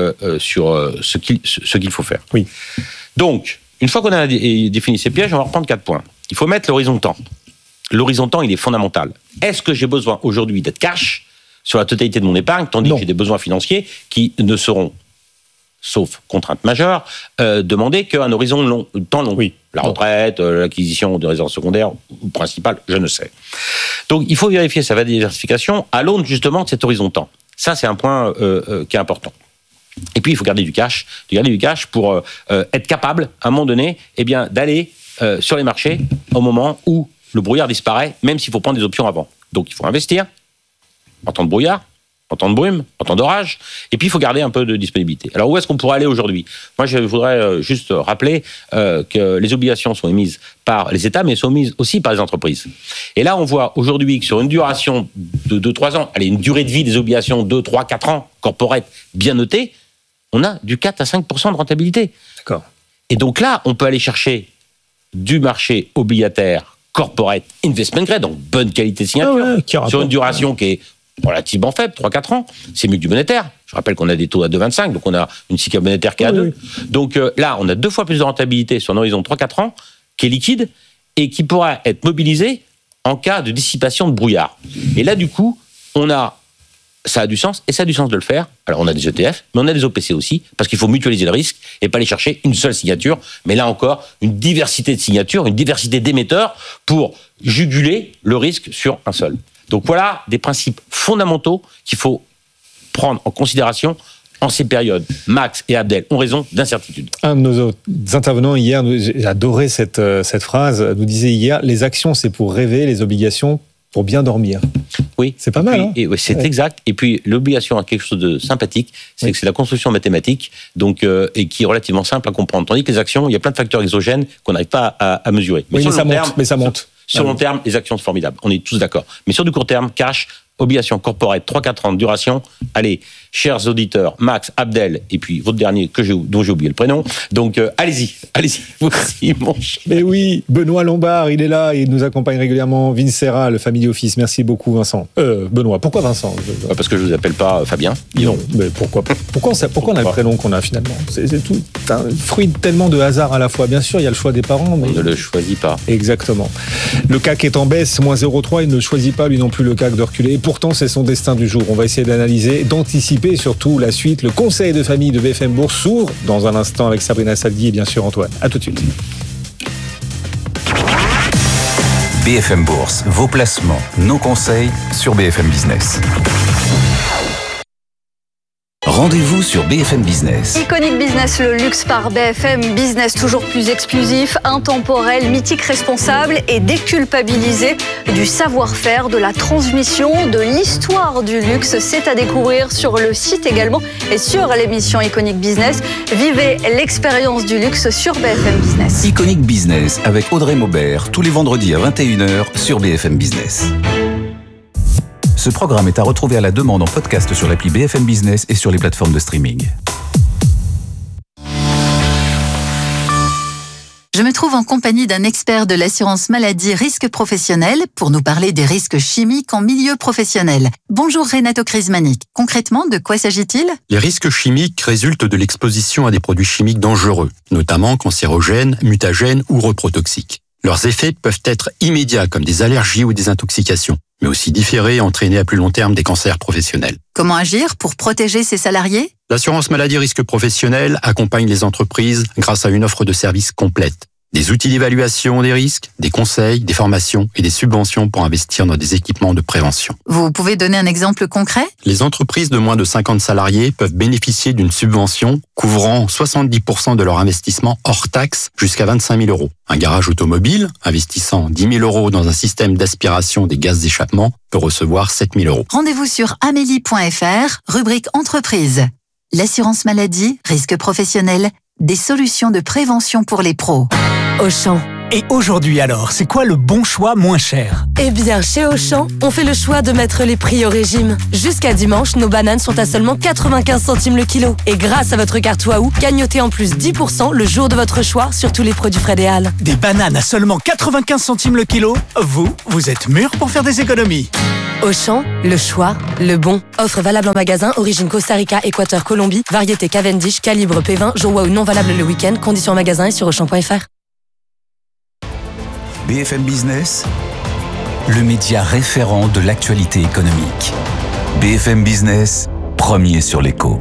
sur ce qu'il faut faire. Oui. Donc, une fois qu'on a défini ces pièges, on va reprendre 4 points. Il faut mettre l'horizon temps. L'horizon temps, il est fondamental. Est-ce que j'ai besoin aujourd'hui d'être cash sur la totalité de mon épargne, tandis que j'ai des besoins financiers qui ne seront, sauf contrainte majeure, demandés qu'un horizon temps long. Oui. La retraite, l'acquisition de résidences secondaires ou principales, je ne sais. Donc, il faut vérifier sa diversification à l'aune justement de cet horizon temps. Ça, c'est un point qui est important. Et puis, il faut garder du cash pour être capable, à un moment donné, d'aller sur les marchés au moment où le brouillard disparaît, même s'il faut prendre des options avant. Donc, il faut investir en temps de brouillard, en temps de brume, en temps d'orage, et puis il faut garder un peu de disponibilité. Alors, où est-ce qu'on pourrait aller aujourd'hui ? Moi, je voudrais juste rappeler que les obligations sont émises par les États, mais elles sont émises aussi par les entreprises. Et là, on voit aujourd'hui que sur une duration de 2-3 ans, une durée de vie des obligations 2, 3, 4 ans, corporate, bien notée, on a du 4 à 5% de rentabilité. D'accord. Et donc là, on peut aller chercher du marché obligataire corporate investment grade, donc bonne qualité de signature, sur une duration qui est relativement faible, 3-4 ans. C'est mieux que du monétaire. Je rappelle qu'on a des taux à 2,25, donc on a une SICAV monétaire qui est à 2. Donc là, on a 2 fois plus de rentabilité sur un horizon de 3-4 ans, qui est liquide et qui pourra être mobilisé en cas de dissipation de brouillard. Et là, du coup, ça a du sens, et ça a du sens de le faire. Alors, on a des ETF, mais on a des OPC aussi, parce qu'il faut mutualiser le risque et pas aller chercher une seule signature, mais là encore, une diversité de signatures, une diversité d'émetteurs pour juguler le risque sur un seul. Donc voilà des principes fondamentaux qu'il faut prendre en considération en ces périodes. Max et Abdel ont raison d'incertitude. Un de nos intervenants hier, j'ai adoré cette phrase, nous disait hier, les actions c'est pour rêver, les obligations pour bien dormir. Oui. C'est pas mal. Oui, c'est exact. Et puis l'obligation a quelque chose de sympathique, c'est que c'est la construction mathématique, donc, et qui est relativement simple à comprendre. Tandis que les actions, il y a plein de facteurs exogènes qu'on n'arrive pas à mesurer. Mais ça monte. Sur long terme, les actions sont formidables. On est tous d'accord. Mais sur du court terme, cash, obligations corporate, 3-4 ans de duration. Allez, chers auditeurs, Max, Abdel, et puis votre dernier, dont j'ai oublié le prénom. Donc, allez-y, vous aussi, mon cher. Mais oui, Benoît Lombard, il est là, il nous accompagne régulièrement. Vincera, le Family Office. Merci beaucoup, Vincent. Benoît, pourquoi Vincent ? Parce que je vous appelle pas Fabien. Non, mais pourquoi on a le prénom qu'on a finalement ? C'est tout un fruit tellement de hasard à la fois. Bien sûr, il y a le choix des parents, mais on ne le choisit pas. Exactement. Le CAC est en baisse, moins 0,3. Il ne choisit pas, lui non plus, le CAC de reculer. Et pourtant, c'est son destin du jour. On va essayer d'analyser, d'anticiper surtout la suite. Le conseil de famille de BFM Bourse s'ouvre dans un instant avec Sabrina Saldi et bien sûr Antoine. À tout de suite. BFM Bourse, vos placements, nos conseils sur BFM Business. Rendez-vous sur BFM Business. Iconic Business, le luxe par BFM Business, toujours plus exclusif, intemporel, mythique, responsable et déculpabilisé du savoir-faire, de la transmission, de l'histoire du luxe. C'est à découvrir sur le site également et sur l'émission Iconic Business. Vivez l'expérience du luxe sur BFM Business. Iconic Business avec Audrey Maubert, tous les vendredis à 21h sur BFM Business. Ce programme est à retrouver à la demande en podcast sur l'appli BFM Business et sur les plateformes de streaming. Je me trouve en compagnie d'un expert de l'assurance maladie risque professionnel pour nous parler des risques chimiques en milieu professionnel. Bonjour Renato Crismanic. Concrètement, de quoi s'agit-il ? Les risques chimiques résultent de l'exposition à des produits chimiques dangereux, notamment cancérogènes, mutagènes ou reprotoxiques. Leurs effets peuvent être immédiats comme des allergies ou des intoxications, mais aussi différés et entraîner à plus long terme des cancers professionnels. Comment agir pour protéger ses salariés ? L'assurance maladie risque professionnel accompagne les entreprises grâce à une offre de services complète. Des outils d'évaluation des risques, des conseils, des formations et des subventions pour investir dans des équipements de prévention. Vous pouvez donner un exemple concret ? Les entreprises de moins de 50 salariés peuvent bénéficier d'une subvention couvrant 70% de leur investissement hors taxe jusqu'à 25 000 euros. Un garage automobile investissant 10 000 euros dans un système d'aspiration des gaz d'échappement peut recevoir 7 000 euros. Rendez-vous sur amélie.fr, rubrique entreprise. L'assurance maladie, risque professionnel, des solutions de prévention pour les pros. Auchan. Et aujourd'hui alors, c'est quoi le bon choix moins cher ? Eh bien, chez Auchan, on fait le choix de mettre les prix au régime. Jusqu'à dimanche, nos bananes sont à seulement 95 centimes le kilo. Et grâce à votre carte Waouh, gagnotez en plus 10% le jour de votre choix sur tous les produits Fred et Al. Des bananes à seulement 95 centimes le kilo ? Vous êtes mûrs pour faire des économies. Auchan, le choix, le bon. Offre valable en magasin, origine Costa Rica, Équateur, Colombie, variété Cavendish, calibre P20, jour Waouh non valable le week-end, conditions en magasin et sur Auchan.fr. BFM Business, le média référent de l'actualité économique. BFM Business, premier sur l'écho.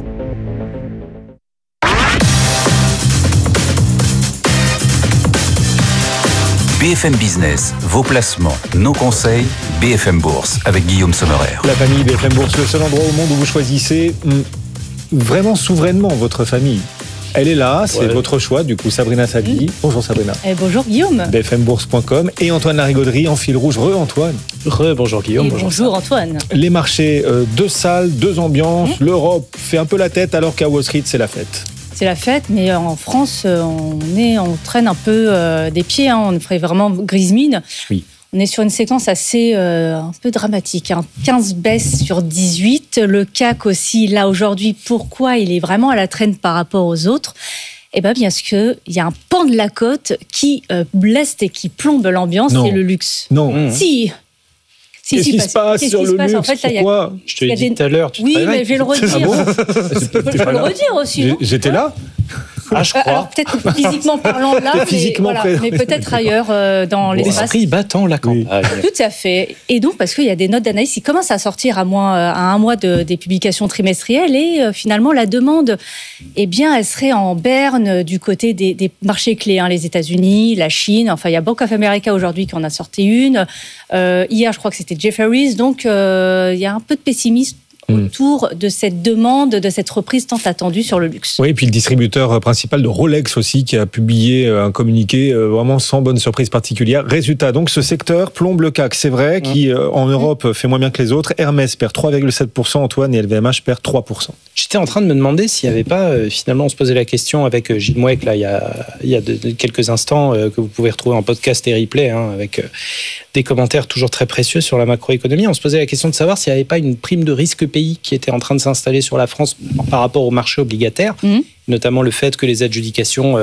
BFM Business, vos placements, nos conseils, BFM Bourse, avec Guillaume Sommerer. La famille BFM Bourse, le seul endroit au monde où vous choisissez vraiment souverainement votre famille. Elle est là, c'est votre choix, du coup, Sabrina Savigny. Bonjour Sabrina. Bonjour Guillaume. BFMbourse.com et Antoine Larigauderie en fil rouge. Re-Antoine. Bonjour Guillaume. Bonjour Antoine. Les marchés, deux salles, deux ambiances. L'Europe fait un peu la tête alors qu'à Wall Street, c'est la fête. C'est la fête, mais en France, on traîne un peu des pieds. On ferait vraiment grise mine. Oui. On est sur une séquence assez un peu dramatique. 15 baisses sur 18. Le CAC aussi, là aujourd'hui, pourquoi il est vraiment à la traîne par rapport aux autres ? Eh bien, parce qu'il y a un pan de la côte qui blesse et qui plombe l'ambiance, c'est le luxe. Non. Si. Qu'est-ce qui se passe sur le luxe ? En fait, pourquoi ? Je te l'ai dit tout à l'heure. Oui, mais je vais le redire. Ah bon Je peux le redire aussi. J'étais là ? Je crois. Alors, peut-être physiquement parlant là, mais peut-être ailleurs dans l'espace. L'esprit battant la campagne. Tout à fait. Et donc, parce qu'il y a des notes d'analyse qui commencent à sortir à un mois des publications trimestrielles et finalement, la demande, eh bien, elle serait en berne du côté des marchés clés, les États-Unis, la Chine. Enfin, il y a Bank of America aujourd'hui qui en a sorti une. Hier, je crois que c'était Jefferies. Donc, il y a un peu de pessimisme autour de cette demande, de cette reprise tant attendue sur le luxe. Oui, et puis le distributeur principal de Rolex aussi qui a publié un communiqué vraiment sans bonne surprise particulière. Résultat, donc ce secteur plombe le CAC, c'est vrai, qui en Europe fait moins bien que les autres. Hermès perd 3,7%, Antoine, et LVMH perd 3%. J'étais en train de me demander s'il n'y avait pas, finalement, on se posait la question avec Gilles Mouek, là, il y a quelques instants, que vous pouvez retrouver en podcast et replay, avec des commentaires toujours très précieux sur la macroéconomie. On se posait la question de savoir s'il n'y avait pas une prime de risque pays qui était en train de s'installer sur la France par rapport au marché obligataire, notamment le fait que les adjudications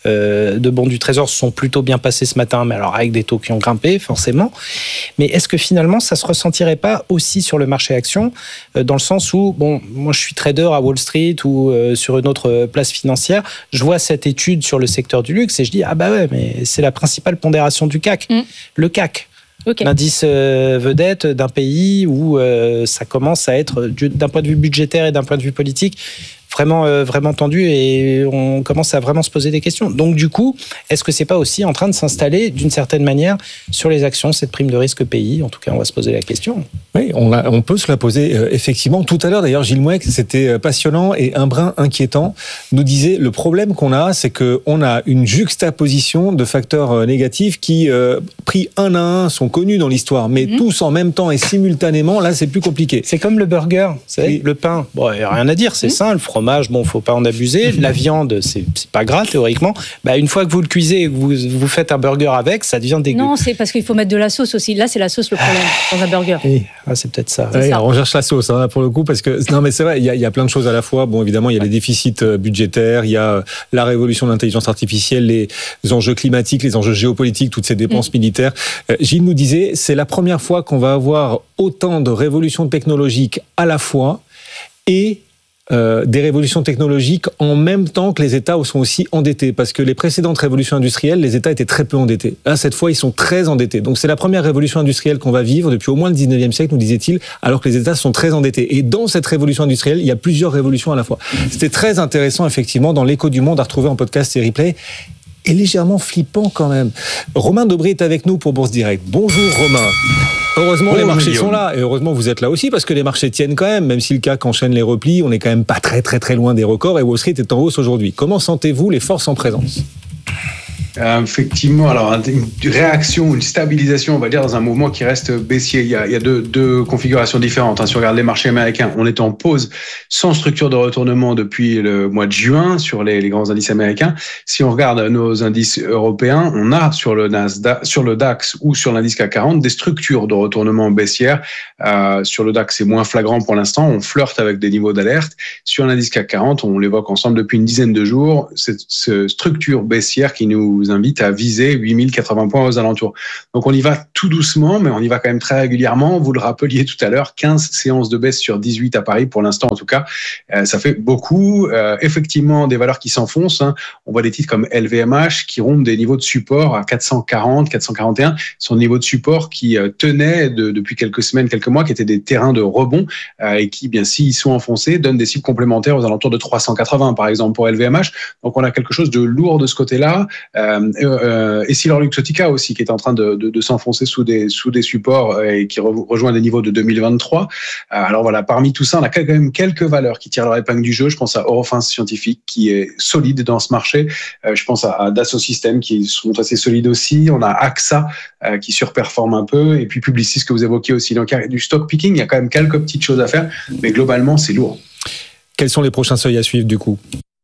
de bons du Trésor sont plutôt bien passées ce matin, mais alors avec des taux qui ont grimpé, forcément. Mais est-ce que finalement, ça ne se ressentirait pas aussi sur le marché actions, dans le sens où, moi je suis trader à Wall Street ou sur une autre place financière, je vois cette étude sur le secteur du luxe et je dis, mais c'est la principale pondération du CAC. Le CAC. Okay. L'indice vedette d'un pays où ça commence à être, d'un point de vue budgétaire et d'un point de vue politique, vraiment tendu et on commence à vraiment se poser des questions. Donc du coup, est-ce que c'est pas aussi en train de s'installer d'une certaine manière sur les actions, cette prime de risque pays ? En tout cas, on va se poser la question. Oui, on peut se la poser effectivement. Tout à l'heure, d'ailleurs, Gilles Mouek, c'était passionnant et un brin inquiétant, nous disait le problème qu'on a, c'est qu'on a une juxtaposition de facteurs négatifs qui, pris un à un, sont connus dans l'histoire, mais tous en même temps et simultanément, là, c'est plus compliqué. C'est comme le burger, vous savez, le pain. Bon, il n'y a rien à dire, c'est sain, le fromage, faut pas en abuser. La viande, c'est pas gras théoriquement. Une fois que vous le cuisez et que vous faites un burger avec, ça devient dégueu. Non, c'est parce qu'il faut mettre de la sauce aussi. Là, c'est la sauce le problème dans un burger. Oui, c'est peut-être ça. Oui, on cherche la sauce pour le coup parce que non, mais c'est vrai, il y a plein de choses à la fois. Bon, évidemment, il y a les déficits budgétaires, il y a la révolution de l'intelligence artificielle, les enjeux climatiques, les enjeux géopolitiques, toutes ces dépenses militaires. Gilles nous disait, c'est la première fois qu'on va avoir autant de révolutions technologiques à la fois et des révolutions technologiques en même temps que les États sont aussi endettés. Parce que les précédentes révolutions industrielles, les États étaient très peu endettés. Là, cette fois, ils sont très endettés. Donc c'est la première révolution industrielle qu'on va vivre depuis au moins le 19e siècle, nous disait-il, alors que les États sont très endettés. Et dans cette révolution industrielle, il y a plusieurs révolutions à la fois. C'était très intéressant, effectivement, dans l'Écho du Monde à retrouver en podcast et replay. Et légèrement flippant quand même. Romain Dobré est avec nous pour Bourse Direct. Bonjour Romain. Heureusement les marchés sont là et heureusement vous êtes là aussi parce que les marchés tiennent quand même si le CAC enchaîne les replis, on n'est quand même pas très très très loin des records et Wall Street est en hausse aujourd'hui. Comment sentez-vous les forces en présence ? Effectivement, alors une réaction, une stabilisation, on va dire, dans un mouvement qui reste baissier. Il y a deux configurations différentes. Si on regarde les marchés américains, on est en pause sans structure de retournement depuis le mois de juin sur les grands indices américains. Si on regarde nos indices européens, on a sur le Nasdaq, sur le DAX ou sur l'indice CAC 40 des structures de retournement baissières. Sur le DAX, c'est moins flagrant pour l'instant. On flirte avec des niveaux d'alerte. Sur l'indice CAC 40, on l'évoque ensemble depuis une dizaine de jours. Cette structure baissière qui nous invite à viser 8080 points aux alentours. Donc on y va tout doucement, mais on y va quand même très régulièrement. Vous le rappeliez tout à l'heure, 15 séances de baisse sur 18 à Paris pour l'instant en tout cas. Ça fait beaucoup. Effectivement, des valeurs qui s'enfoncent. On voit des titres comme LVMH qui rompent des niveaux de support à 440, 441. Ce sont des niveaux de support qui tenaient depuis quelques semaines, quelques mois, qui étaient des terrains de rebond et qui, bien s'ils sont enfoncés, donnent des cibles complémentaires aux alentours de 380 par exemple pour LVMH. Donc on a quelque chose de lourd de ce côté-là. EssilorLuxottica aussi qui est en train de s'enfoncer sous des supports et qui rejoint des niveaux de 2023. Alors voilà, parmi tout ça, on a quand même quelques valeurs qui tirent leur épingle du jeu. Je pense à Eurofins Scientifique qui est solide dans ce marché. Je pense à Dassault Systèmes qui sont assez solides aussi. On a AXA qui surperforme un peu et puis Publicis que vous évoquiez aussi. Donc il y a du stock picking, il y a quand même quelques petites choses à faire, mais globalement c'est lourd. Quels sont les prochains seuils à suivre du coup ?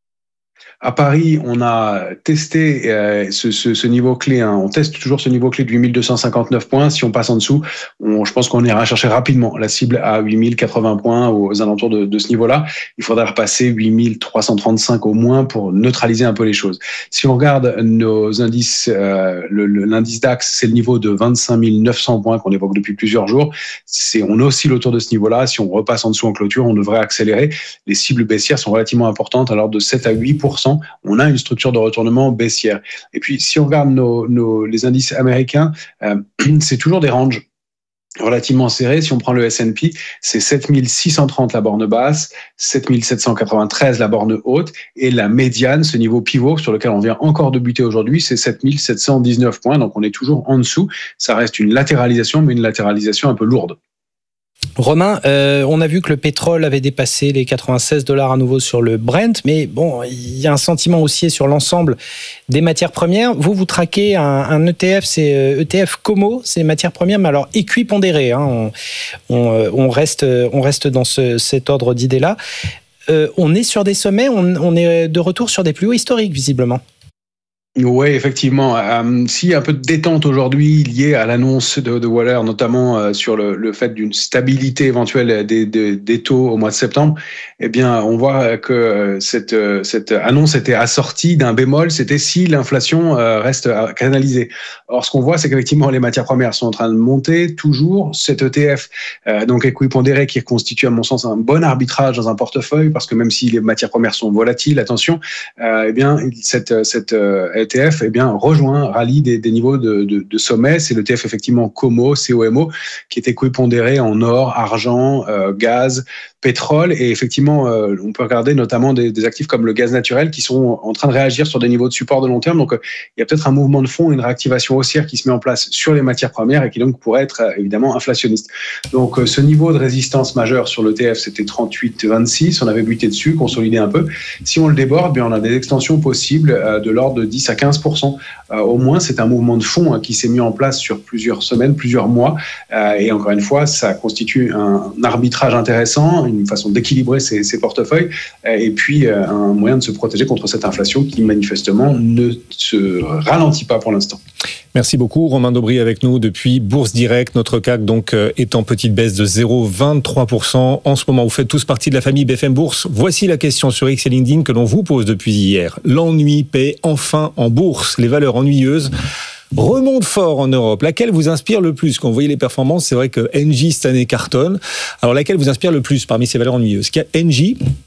À Paris, on a testé ce niveau clé. On teste toujours ce niveau clé de 8259 points. Si on passe en dessous, je pense qu'on ira chercher rapidement la cible à 8080 points aux alentours de ce niveau-là. Il faudra repasser 8335 au moins pour neutraliser un peu les choses. Si on regarde nos indices, l'indice DAX, c'est le niveau de 25 900 points qu'on évoque depuis plusieurs jours. On oscille autour de ce niveau-là. Si on repasse en dessous en clôture, on devrait accélérer. Les cibles baissières sont relativement importantes, alors de 7 à 8%. On a une structure de retournement baissière. Et puis, si on regarde les indices américains, c'est toujours des ranges relativement serrés. Si on prend le S&P, c'est 7630 la borne basse, 7793 la borne haute, et la médiane, ce niveau pivot sur lequel on vient encore de buter aujourd'hui, c'est 7719 points. Donc, on est toujours en dessous. Ça reste une latéralisation, mais une latéralisation un peu lourde. Romain, on a vu que le pétrole avait dépassé les $96 à nouveau sur le Brent, mais bon, il y a un sentiment haussier sur l'ensemble des matières premières. Vous traquez un ETF, c'est ETF Como, c'est matières premières, mais alors équipondérées. On reste dans cet ordre d'idées-là. On est sur des sommets, on est de retour sur des plus hauts historiques, visiblement. Oui, effectivement. S'il y a un peu de détente aujourd'hui liée à l'annonce de Waller, notamment sur le fait d'une stabilité éventuelle des taux au mois de septembre, eh bien, on voit que cette annonce était assortie d'un bémol, c'était si l'inflation reste canalisée. Or, ce qu'on voit, c'est qu'effectivement, les matières premières sont en train de monter toujours. Cet ETF, donc équipondéré, qui constitue à mon sens un bon arbitrage dans un portefeuille, parce que même si les matières premières sont volatiles, attention, eh bien, cet ETF rallie des niveaux de sommet. C'est l'ETF effectivement COMO, COMO, qui est équipondéré en or, argent, gaz, pétrole, et effectivement on peut regarder notamment des actifs comme le gaz naturel qui sont en train de réagir sur des niveaux de support de long terme. Donc il y a peut-être un mouvement de fond, une réactivation haussière qui se met en place sur les matières premières et qui donc pourrait être évidemment inflationniste. Donc ce niveau de résistance majeure sur l'ETF, c'était 38,26, on avait buté dessus, consolidé un peu. Si on le déborde, bien on a des extensions possibles de l'ordre de 10 à 15%. Au moins, c'est un mouvement de fond qui s'est mis en place sur plusieurs semaines, plusieurs mois, et encore une fois, ça constitue un arbitrage intéressant, une façon d'équilibrer ses portefeuilles, et puis un moyen de se protéger contre cette inflation qui manifestement ne se ralentit pas pour l'instant. Merci beaucoup. Romain Dobré avec nous depuis Bourse Direct. Notre CAC donc est en petite baisse de 0,23%. En ce moment, vous faites tous partie de la famille BFM Bourse. Voici la question sur X et LinkedIn que l'on vous pose depuis hier. L'ennui paie enfin en bourse. Les valeurs ennuyeuses remonte fort en Europe. Laquelle vous inspire le plus? Quand vous voyez les performances, c'est vrai que Engie cette année cartonne. Alors laquelle vous inspire le plus parmi ces valeurs ennuyeuses? Engie,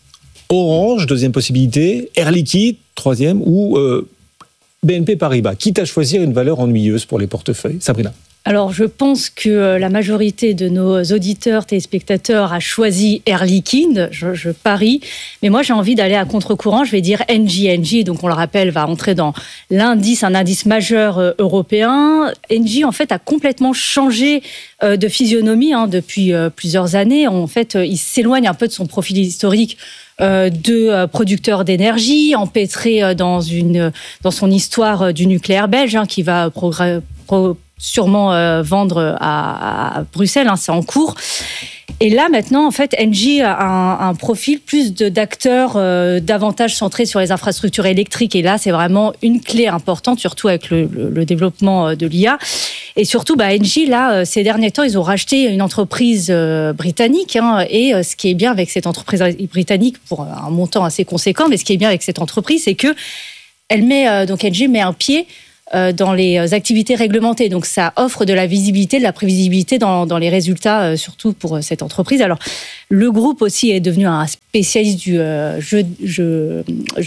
Orange, deuxième possibilité, Air Liquide, troisième, ou BNP Paribas. Quitte à choisir une valeur ennuyeuse pour les portefeuilles. Sabrina. Alors, je pense que la majorité de nos auditeurs, téléspectateurs, a choisi Air Liquide, je parie. Mais moi, j'ai envie d'aller à contre-courant. Je vais dire Engie. Engie, donc on le rappelle, va entrer dans l'indice, un indice majeur européen. Engie, en fait, a complètement changé de physionomie depuis plusieurs années. En fait, il s'éloigne un peu de son profil historique de producteur d'énergie, empêtré dans son histoire du nucléaire belge, qui va sûrement vendre à Bruxelles, c'est en cours. Et là, maintenant, en fait, Engie a un profil plus d'acteurs davantage centrés sur les infrastructures électriques. Et là, c'est vraiment une clé importante, surtout avec le développement de l'IA. Et surtout, Engie, là, ces derniers temps, ils ont racheté une entreprise britannique. Et ce qui est bien avec cette entreprise britannique, pour un montant assez conséquent, mais ce qui est bien avec cette entreprise, c'est que Engie met un pied dans les activités réglementées. Donc, ça offre de la visibilité, de la prévisibilité dans les résultats, surtout pour cette entreprise. Alors, le groupe aussi est devenu un spécialiste du jeu de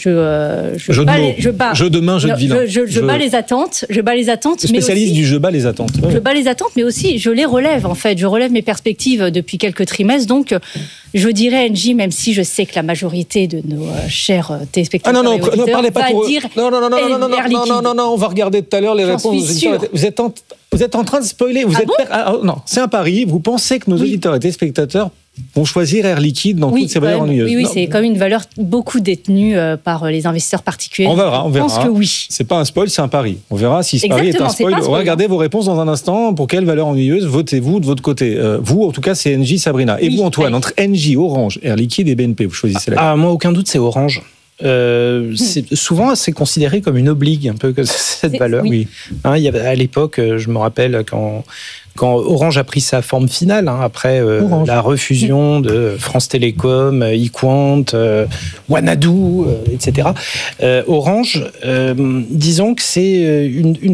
main, jeu de vilain. Je bats les attentes. Spécialiste du jeu bas les attentes. Je bats les attentes, mais aussi je les relève, en fait. Je relève mes perspectives depuis quelques trimestres. Donc, je dirais Engie, même si je sais que la majorité de nos chers téléspectateurs non, parlez pas pour eux. Non, on va regarder tout à l'heure les réponses. Vous êtes en train de spoiler. Non, c'est un pari. Vous pensez que nos auditeurs et téléspectateurs vont choisir Air Liquide dans toutes ces valeurs ennuyeuses? Oui, c'est comme une valeur beaucoup détenue par les investisseurs particuliers. On verra. Je pense que oui. C'est pas un spoil, c'est un pari. On verra si ce pari est un spoil. Regardez vos réponses dans un instant. Pour quelle valeur ennuyeuse votez-vous de votre côté? Vous, en tout cas, c'est Engie, Sabrina. Et vous, Antoine, entre Engie, Orange, Air Liquide et BNP, vous choisissez laquelle? Moi, aucun doute, c'est Orange. Souvent, c'est considéré comme une obligue, un peu, que cette valeur. Oui. Il y avait, à l'époque, je me rappelle, quand Orange a pris sa forme finale, après la refusion de France Télécom, eQuant, Wanadoo, etc. Orange, disons que c'est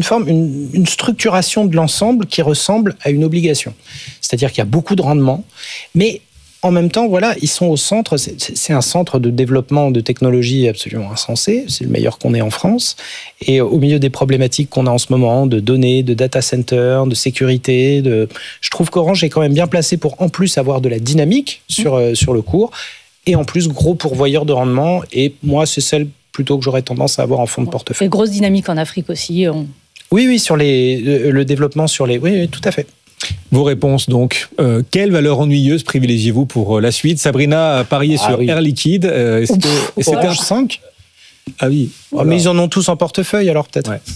une structuration de l'ensemble qui ressemble à une obligation. C'est-à-dire qu'il y a beaucoup de rendement, mais en même temps, voilà, ils sont au centre. C'est un centre de développement de technologies absolument insensé. C'est le meilleur qu'on ait en France. Et au milieu des problématiques qu'on a en ce moment, de données, de data center, de sécurité, je trouve qu'Orange est quand même bien placé pour en plus avoir de la dynamique sur le cours. Et en plus, gros pourvoyeur de rendement. Et moi, c'est celle plutôt que j'aurais tendance à avoir en fond de portefeuille. Et grosse dynamique en Afrique aussi. Oui, sur le développement sur les... Oui, tout à fait. Vos réponses donc. Quelle valeur ennuyeuse privilégiez-vous pour la suite? Sabrina a parié sur Air Liquide. Orange 5 Ah oui. Mais ils en ont tous en portefeuille alors peut-être. Ouais.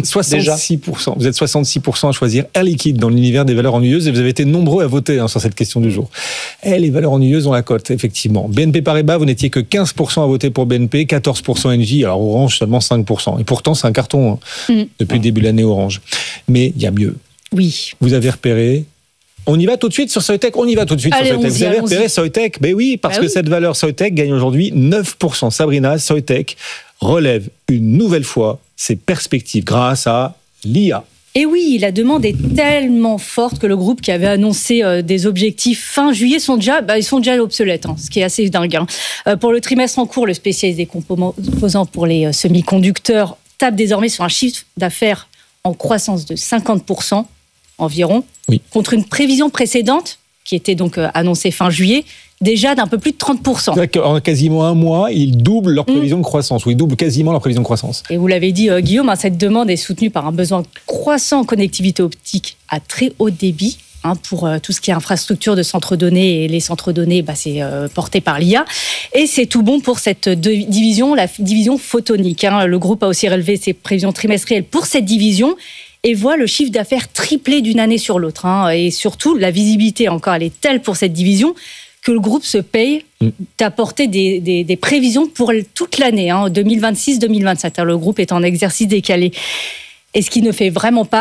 66%. Vous êtes 66% à choisir Air Liquide dans l'univers des valeurs ennuyeuses et vous avez été nombreux à voter sur cette question du jour. Les valeurs ennuyeuses ont la cote, effectivement. BNP Paribas, vous n'étiez que 15% à voter pour BNP, 14% Engie, alors Orange seulement 5%. Et pourtant c'est un carton depuis le début de l'année Orange. Mais il y a mieux. Oui. Vous avez repéré. On y va tout de suite sur Soitec. Vous avez repéré Soitec. Ben oui, parce que cette valeur Soitec gagne aujourd'hui 9%. Sabrina, Soitec relève une nouvelle fois ses perspectives grâce à l'IA. Et oui, la demande est tellement forte que le groupe qui avait annoncé des objectifs fin juillet ils sont déjà obsolètes, ce qui est assez dingue. Pour le trimestre en cours, le spécialiste des composants pour les semi-conducteurs tape désormais sur un chiffre d'affaires en croissance de 50%. Environ, contre une prévision précédente, qui était donc annoncée fin juillet, déjà d'un peu plus de 30%. En quasiment un mois, ils doublent leur prévision de croissance, ou ils doublent quasiment leur prévision de croissance. Et vous l'avez dit, Guillaume, cette demande est soutenue par un besoin croissant en connectivité optique à très haut débit. Pour tout ce qui est infrastructure de centres données, et les centres données, c'est porté par l'IA. Et c'est tout bon pour cette division, la division photonique. Le groupe a aussi relevé ses prévisions trimestrielles pour cette division, et voit le chiffre d'affaires tripler d'une année sur l'autre. Et surtout, la visibilité encore, elle est telle pour cette division que le groupe se paye d'apporter des prévisions pour toute l'année, 2026-2027. Le groupe est en exercice décalé. Et ce qui ne fait vraiment pas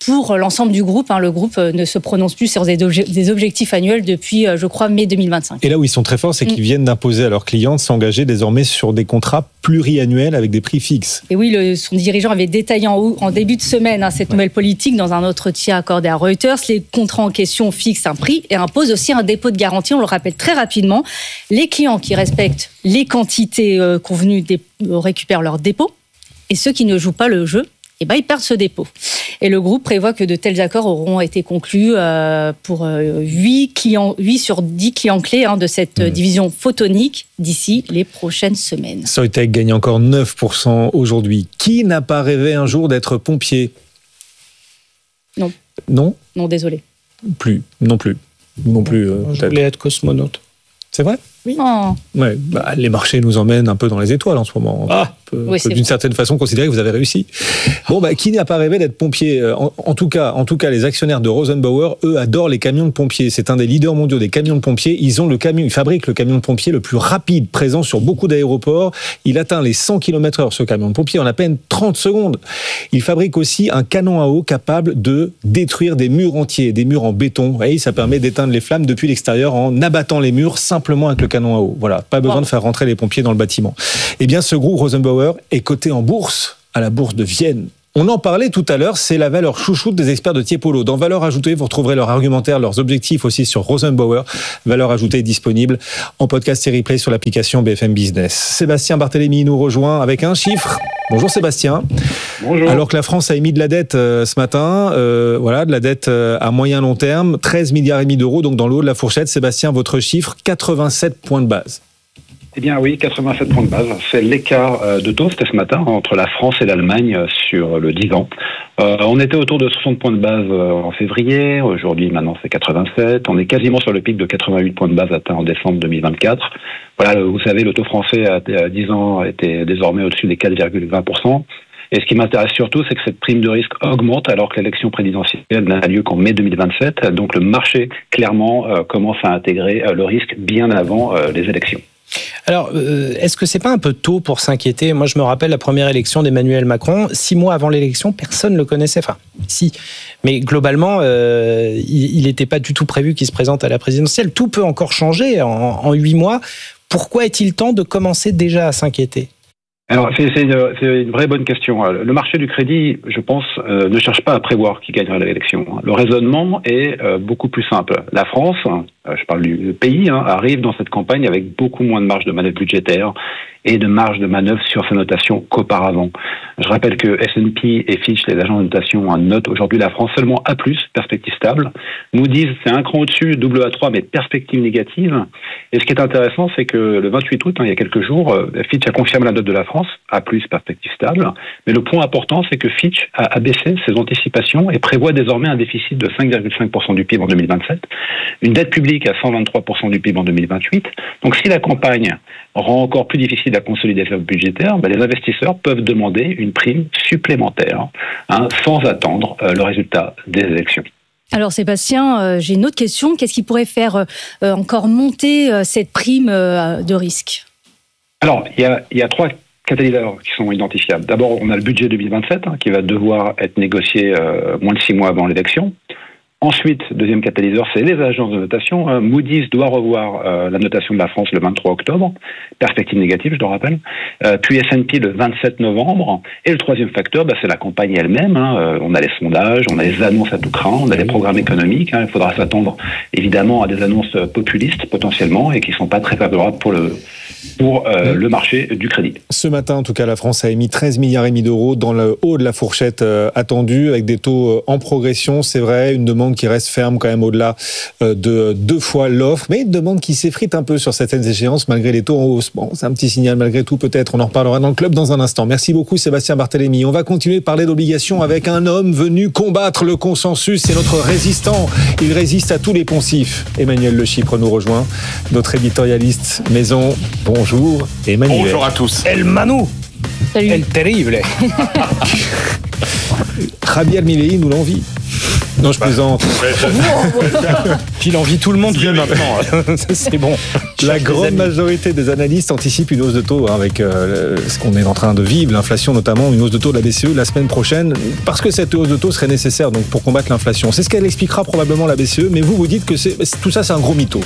pour l'ensemble du groupe. Le groupe ne se prononce plus sur des objectifs annuels depuis, je crois, mai 2025. Et là où ils sont très forts, c'est qu'ils viennent d'imposer à leurs clients de s'engager désormais sur des contrats pluriannuels avec des prix fixes. Et oui, son dirigeant avait détaillé en début de semaine cette nouvelle politique dans un entretien accordé à Reuters. Les contrats en question fixent un prix et imposent aussi un dépôt de garantie. On le rappelle très rapidement. Les clients qui respectent les quantités convenues récupèrent leur dépôt. Et ceux qui ne jouent pas le jeu, ils perdent ce dépôt. Et le groupe prévoit que de tels accords auront été conclus pour 8 sur 10 clients clés de cette division photonique d'ici les prochaines semaines. Soitec gagne encore 9% aujourd'hui. Qui n'a pas rêvé un jour d'être pompier ? Non. Non ? Non, désolé. Non plus. Je voulais être cosmonaute. C'est vrai ? Oui. Oh. Ouais, les marchés nous emmènent un peu dans les étoiles en ce moment. On peut d'une certaine façon considérer que vous avez réussi. Qui n'a pas rêvé d'être pompier ? En tout cas, les actionnaires de Rosenbauer, eux, adorent les camions de pompiers. C'est un des leaders mondiaux des camions de pompiers. Ils fabriquent le camion de pompier le plus rapide, présent sur beaucoup d'aéroports. Il atteint les 100 km/h, ce camion de pompier, en à peine 30 secondes. Ils fabriquent aussi un canon à eau capable de détruire des murs entiers, des murs en béton. Et ça permet d'éteindre les flammes depuis l'extérieur en abattant les murs simplement avec le canon à eau. Voilà, pas besoin de faire rentrer les pompiers dans le bâtiment. Eh bien, ce groupe Rosenbauer est coté en bourse, à la bourse de Vienne. On en parlait tout à l'heure, c'est la valeur chouchoute des experts de Tiepolo. Dans Valeur Ajoutée, vous retrouverez leur argumentaire, leurs objectifs aussi sur Rosenbauer. Valeur Ajoutée disponible en podcast et replay sur l'application BFM Business. Sébastien Barthélémy nous rejoint avec un chiffre. Bonjour Sébastien. Bonjour. Alors que la France a émis de la dette ce matin, de la dette à moyen long terme, 13 milliards et demi d'euros, donc dans le haut de la fourchette. Sébastien, votre chiffre, 87 points de base. Eh bien oui, 87 points de base. C'est l'écart de taux, c'était ce matin, entre la France et l'Allemagne sur le 10 ans. On était autour de 60 points de base en février. Aujourd'hui, maintenant, c'est 87. On est quasiment sur le pic de 88 points de base atteint en décembre 2024. Voilà, vous savez, le taux français à 10 ans était désormais au-dessus des 4,20%. Et ce qui m'intéresse surtout, c'est que cette prime de risque augmente alors que l'élection présidentielle n'a lieu qu'en mai 2027. Donc le marché, clairement, commence à intégrer le risque bien avant les élections. Alors, est-ce que c'est pas un peu tôt pour s'inquiéter ? Moi, je me rappelle la première élection d'Emmanuel Macron. 6 mois avant l'élection, personne ne le connaissait. Enfin, si. Mais globalement, il n'était pas du tout prévu qu'il se présente à la présidentielle. Tout peut encore changer en 8 mois. Pourquoi est-il temps de commencer déjà à s'inquiéter ? Alors, c'est une vraie bonne question. Le marché du crédit, je pense, ne cherche pas à prévoir qui gagnera l'élection. Le raisonnement est beaucoup plus simple. La France, je parle du pays, arrive dans cette campagne avec beaucoup moins de marge de manœuvre budgétaire et de marge de manœuvre sur sa notation qu'auparavant. Je rappelle que S&P et Fitch, les agents de notation, notent aujourd'hui la France seulement A+, perspective stable. Moody's, c'est un cran au-dessus, double A3, mais perspective négative. Et ce qui est intéressant, c'est que le 28 août, il y a quelques jours, Fitch a confirmé la note de la France, A+, perspective stable. Mais le point important, c'est que Fitch a abaissé ses anticipations et prévoit désormais un déficit de 5,5% du PIB en 2027, une dette publique à 123% du PIB en 2028. Donc si la campagne rend encore plus difficile la consolidation budgétaire, les investisseurs peuvent demander une prime supplémentaire sans attendre le résultat des élections. Alors Sébastien, j'ai une autre question. Qu'est-ce qui pourrait faire encore monter cette prime de risque ? Alors, il y a 3 catalyseurs qui sont identifiables. D'abord, on a le budget 2027 qui va devoir être négocié moins de 6 mois avant l'élection. Ensuite, deuxième catalyseur, c'est les agences de notation. Moody's doit revoir la notation de la France le 23 octobre, perspective négative, je le rappelle. Puis S&P le 27 novembre. Et le troisième facteur, c'est la campagne elle-même. On a les sondages, on a les annonces à tout crin, on a les programmes économiques. Il faudra s'attendre évidemment à des annonces populistes potentiellement et qui ne sont pas très favorables pour le marché du crédit. Ce matin, en tout cas, la France a émis 13 milliards et demi d'euros dans le haut de la fourchette attendue, avec des taux en progression. C'est vrai, une demande qui reste ferme quand même au-delà de 2 fois l'offre, mais une demande qui s'effrite un peu sur certaines échéances malgré les taux en hausse. Bon, c'est un petit signal malgré tout peut-être. On en reparlera dans le club dans un instant. Merci beaucoup Sébastien Barthélémy. On va continuer de parler d'obligations avec un homme venu combattre le consensus. C'est notre résistant. Il résiste à tous les poncifs. Emmanuel Le Chypre nous rejoint, notre éditorialiste maison. Bonjour Emmanuel. Bonjour à tous. El Manu. Salut. El Terrible. Rabiel Milei nous l'envie. Non, je plaisante. Il envie tout le monde lui maintenant. C'est bon. La grande majorité des analystes anticipent une hausse de taux avec ce qu'on est en train de vivre, l'inflation notamment, une hausse de taux de la BCE la semaine prochaine, parce que cette hausse de taux serait nécessaire donc, pour combattre l'inflation. C'est ce qu'elle expliquera probablement la BCE, mais vous dites que tout ça c'est un gros mytho.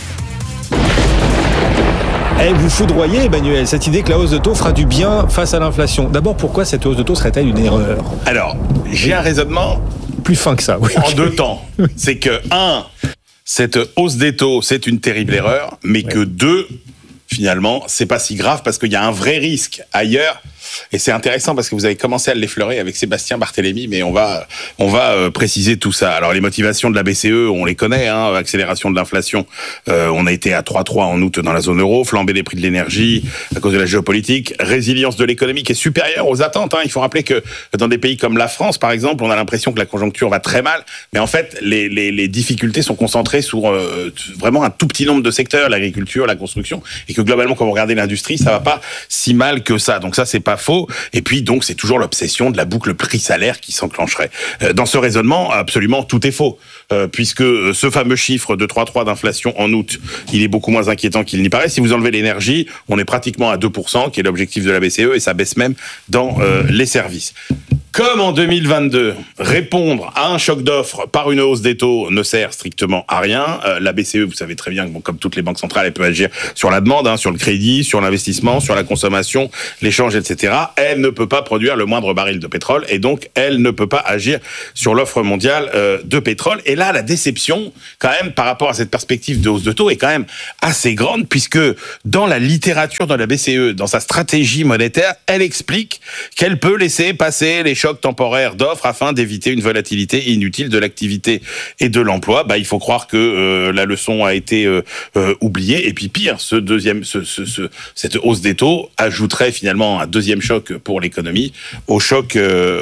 Et vous foudroyez, Emmanuel, cette idée que la hausse de taux fera du bien face à l'inflation. D'abord, pourquoi cette hausse de taux serait-elle une erreur ? Alors, j'ai un raisonnement plus fin que ça. Oui, en deux temps. C'est que, cette hausse des taux, c'est une terrible erreur, mais que deux, finalement, c'est pas si grave parce qu'il y a un vrai risque ailleurs. Et c'est intéressant parce que vous avez commencé à l'effleurer avec Sébastien Barthélémy, mais on va préciser tout ça. Alors les motivations de la BCE, on les connaît, accélération de l'inflation. On a été à 3,3 en août dans la zone euro, flambée des prix de l'énergie à cause de la géopolitique, résilience de l'économie qui est supérieure aux attentes. Il faut rappeler que dans des pays comme la France, par exemple, on a l'impression que la conjoncture va très mal, mais en fait les difficultés sont concentrées sur vraiment un tout petit nombre de secteurs, l'agriculture, la construction, et que globalement, quand vous regardez l'industrie, ça va pas si mal que ça. Donc ça, c'est pas faux. Et puis donc c'est toujours l'obsession de la boucle prix-salaire qui s'enclencherait. Dans ce raisonnement, absolument tout est faux, puisque ce fameux chiffre de 3,3 d'inflation en août, il est beaucoup moins inquiétant qu'il n'y paraît. Si vous enlevez l'énergie, on est pratiquement à 2%, qui est l'objectif de la BCE, et ça baisse même dans les services. Comme en 2022, répondre à un choc d'offres par une hausse des taux ne sert strictement à rien. La BCE, vous savez très bien que, comme toutes les banques centrales, elle peut agir sur la demande, sur le crédit, sur l'investissement, sur la consommation, l'échange, etc. Elle ne peut pas produire le moindre baril de pétrole et donc elle ne peut pas agir sur l'offre mondiale de pétrole. Et là, la déception, quand même, par rapport à cette perspective de hausse de taux est quand même assez grande, puisque dans la littérature de la BCE, dans sa stratégie monétaire, elle explique qu'elle peut laisser passer les chocs temporaires d'offres afin d'éviter une volatilité inutile de l'activité et de l'emploi. Il faut croire que la leçon a été oubliée. Et puis pire, cette hausse des taux ajouterait finalement un deuxième choc pour l'économie, au choc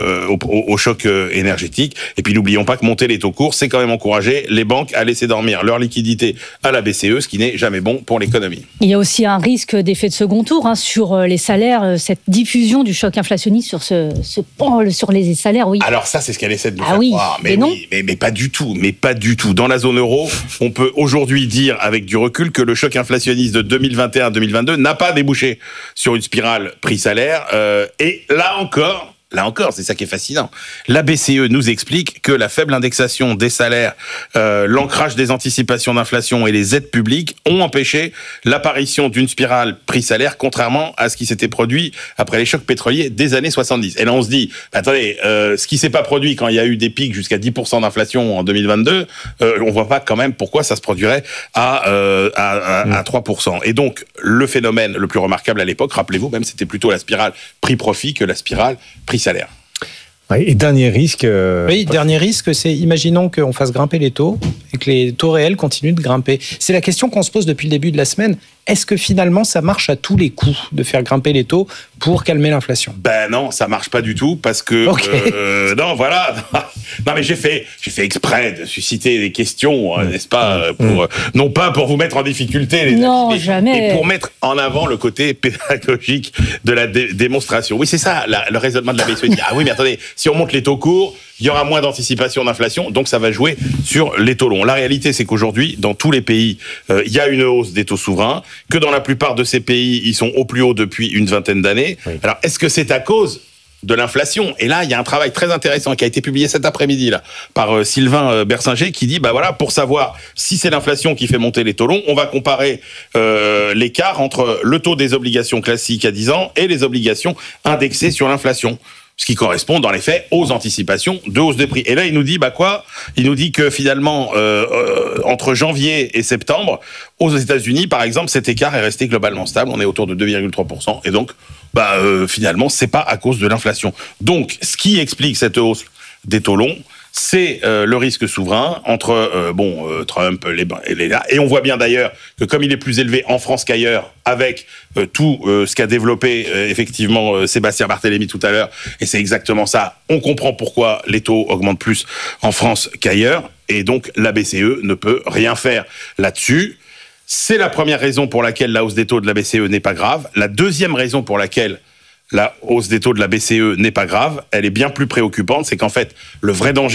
énergétique. Et puis n'oublions pas que monter les taux courts, c'est quand même encourager les banques à laisser dormir leur liquidité à la BCE, ce qui n'est jamais bon pour l'économie. Il y a aussi un risque d'effet de second tour sur les salaires, cette diffusion du choc inflationniste sur les salaires, oui. Alors ça, c'est ce qu'elle essaie de nous faire croire. Mais pas du tout. Mais pas du tout. Dans la zone euro, on peut aujourd'hui dire avec du recul que le choc inflationniste de 2021-2022 n'a pas débouché sur une spirale prix-salaire. Et là encore, c'est ça qui est fascinant. La BCE nous explique que la faible indexation des salaires, l'ancrage des anticipations d'inflation et les aides publiques ont empêché l'apparition d'une spirale prix-salaire, contrairement à ce qui s'était produit après les chocs pétroliers des années 70. Et là, on se dit, attendez, ce qui s'est pas produit quand il y a eu des pics jusqu'à 10% d'inflation en 2022, on voit pas quand même pourquoi ça se produirait à 3%. Et donc, le phénomène le plus remarquable à l'époque, rappelez-vous, même c'était plutôt la spirale prix-profit que la spirale prix-salaire. Et dernier risque... dernier risque, c'est imaginons qu'on fasse grimper les taux et que les taux réels continuent de grimper. C'est la question qu'on se pose depuis le début de la semaine. Est-ce que finalement ça marche à tous les coups de faire grimper les taux pour calmer l'inflation ? Non, ça marche pas du tout parce que non, voilà. Non, mais j'ai fait exprès de susciter des questions, n'est-ce pas, non pas pour vous mettre en difficulté, jamais. mais pour mettre en avant le côté pédagogique de la démonstration. Oui, c'est ça, le raisonnement de la BCE. Ah oui, mais attendez, si on monte les taux courts, il y aura moins d'anticipation d'inflation, donc ça va jouer sur les taux longs. La réalité, c'est qu'aujourd'hui, dans tous les pays, il y a une hausse des taux souverains, que dans la plupart de ces pays, ils sont au plus haut depuis une vingtaine d'années. Oui. Alors, est-ce que c'est à cause de l'inflation ? Et là, il y a un travail très intéressant qui a été publié cet après-midi là par Sylvain Bersinger qui dit, pour savoir si c'est l'inflation qui fait monter les taux longs, on va comparer l'écart entre le taux des obligations classiques à 10 ans et les obligations indexées sur l'inflation. Ce qui correspond dans les faits aux anticipations de hausse des prix. Et là, il nous dit il nous dit que finalement, entre janvier et septembre, aux États-Unis, par exemple, cet écart est resté globalement stable. On est autour de 2,3%. Et donc, finalement, c'est pas à cause de l'inflation. Donc, ce qui explique cette hausse des taux longs, c'est le risque souverain entre Trump et on voit bien d'ailleurs que comme il est plus élevé en France qu'ailleurs, avec tout ce qu'a développé effectivement Sébastien Barthélémy tout à l'heure, et c'est exactement ça, on comprend pourquoi les taux augmentent plus en France qu'ailleurs, et donc la BCE ne peut rien faire là-dessus. C'est la première raison pour laquelle la hausse des taux de la BCE n'est pas grave. La deuxième raison pour laquelle la hausse des taux de la BCE n'est pas grave, elle est bien plus préoccupante, c'est qu'en fait, le vrai danger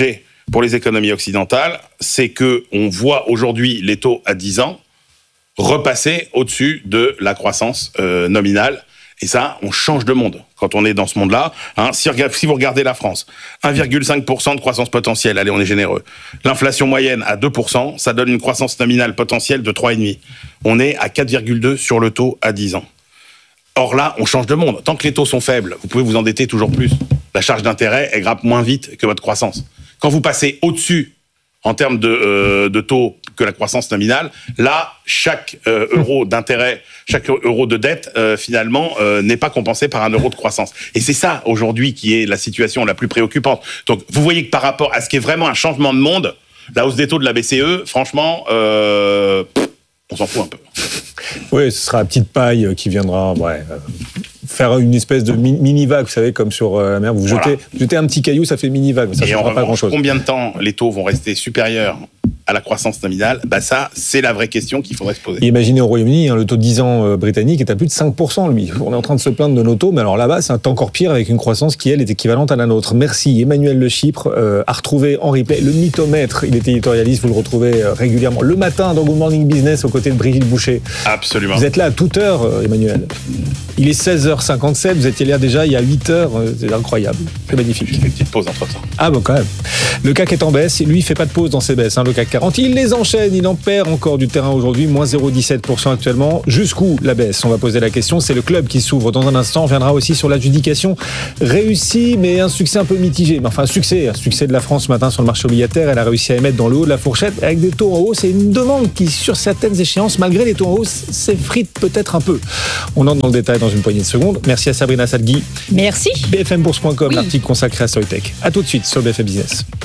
pour les économies occidentales, c'est que on voit aujourd'hui les taux à 10 ans repasser au-dessus de la croissance nominale. Et ça, on change de monde quand on est dans ce monde-là. Si vous regardez la France, 1,5% de croissance potentielle, allez, on est généreux. L'inflation moyenne à 2%, ça donne une croissance nominale potentielle de 3,5%. On est à 4,2% sur le taux à 10 ans. Or là, on change de monde. Tant que les taux sont faibles, vous pouvez vous endetter toujours plus. La charge d'intérêt, elle grappe moins vite que votre croissance. Quand vous passez au-dessus, en termes de taux, que la croissance nominale, là, chaque euro d'intérêt, chaque euro de dette, finalement, n'est pas compensé par un euro de croissance. Et c'est ça, aujourd'hui, qui est la situation la plus préoccupante. Donc, vous voyez que par rapport à ce qui est vraiment un changement de monde, la hausse des taux de la BCE, franchement, on s'en fout un peu. Oui, ce sera la petite paille qui viendra faire une espèce de mini-vague, vous savez, comme sur la mer. Vous jetez un petit caillou, ça fait mini-vague, mais ça ne changera pas grand-chose. Combien de temps les taux vont rester supérieurs à la croissance nominale, ça, c'est la vraie question qu'il faudrait se poser. Et imaginez au Royaume-Uni, le taux de 10 ans britannique est à plus de 5%, lui. On est en train de se plaindre de nos taux, mais alors là-bas, c'est encore pire avec une croissance qui, elle, est équivalente à la nôtre. Merci. Emmanuel Le Chypre a retrouvé en replay le mythomètre. Il est éditorialiste, vous le retrouvez régulièrement le matin dans Good Morning Business aux côtés de Brigitte Boucher. Absolument. Vous êtes là à toute heure, Emmanuel. Il est 16h57, vous étiez là déjà il y a 8 heures. C'est incroyable. C'est magnifique. Juste une petite pause entre-temps. Ah bon, quand même. Le CAC est en baisse. Lui, il fait pas de pause dans ses baisses. Le CAC 40, il les enchaîne. Il en perd encore du terrain aujourd'hui. Moins 0,17% actuellement. Jusqu'où la baisse? On va poser la question. C'est le club qui s'ouvre dans un instant. On reviendra aussi sur l'adjudication réussie, mais un succès un peu mitigé. Mais enfin, un succès de la France ce matin sur le marché obligataire. Elle a réussi à émettre dans le haut de la fourchette avec des taux en hausse et une demande qui, sur certaines échéances, malgré les taux en hausse, s'effrite peut-être un peu. On entre dans le détail dans une poignée de secondes. Merci à Sabrina Salgui. Merci. BFMbourse.com, l'article consacré à Soitec. À tout de suite sur BFM Business.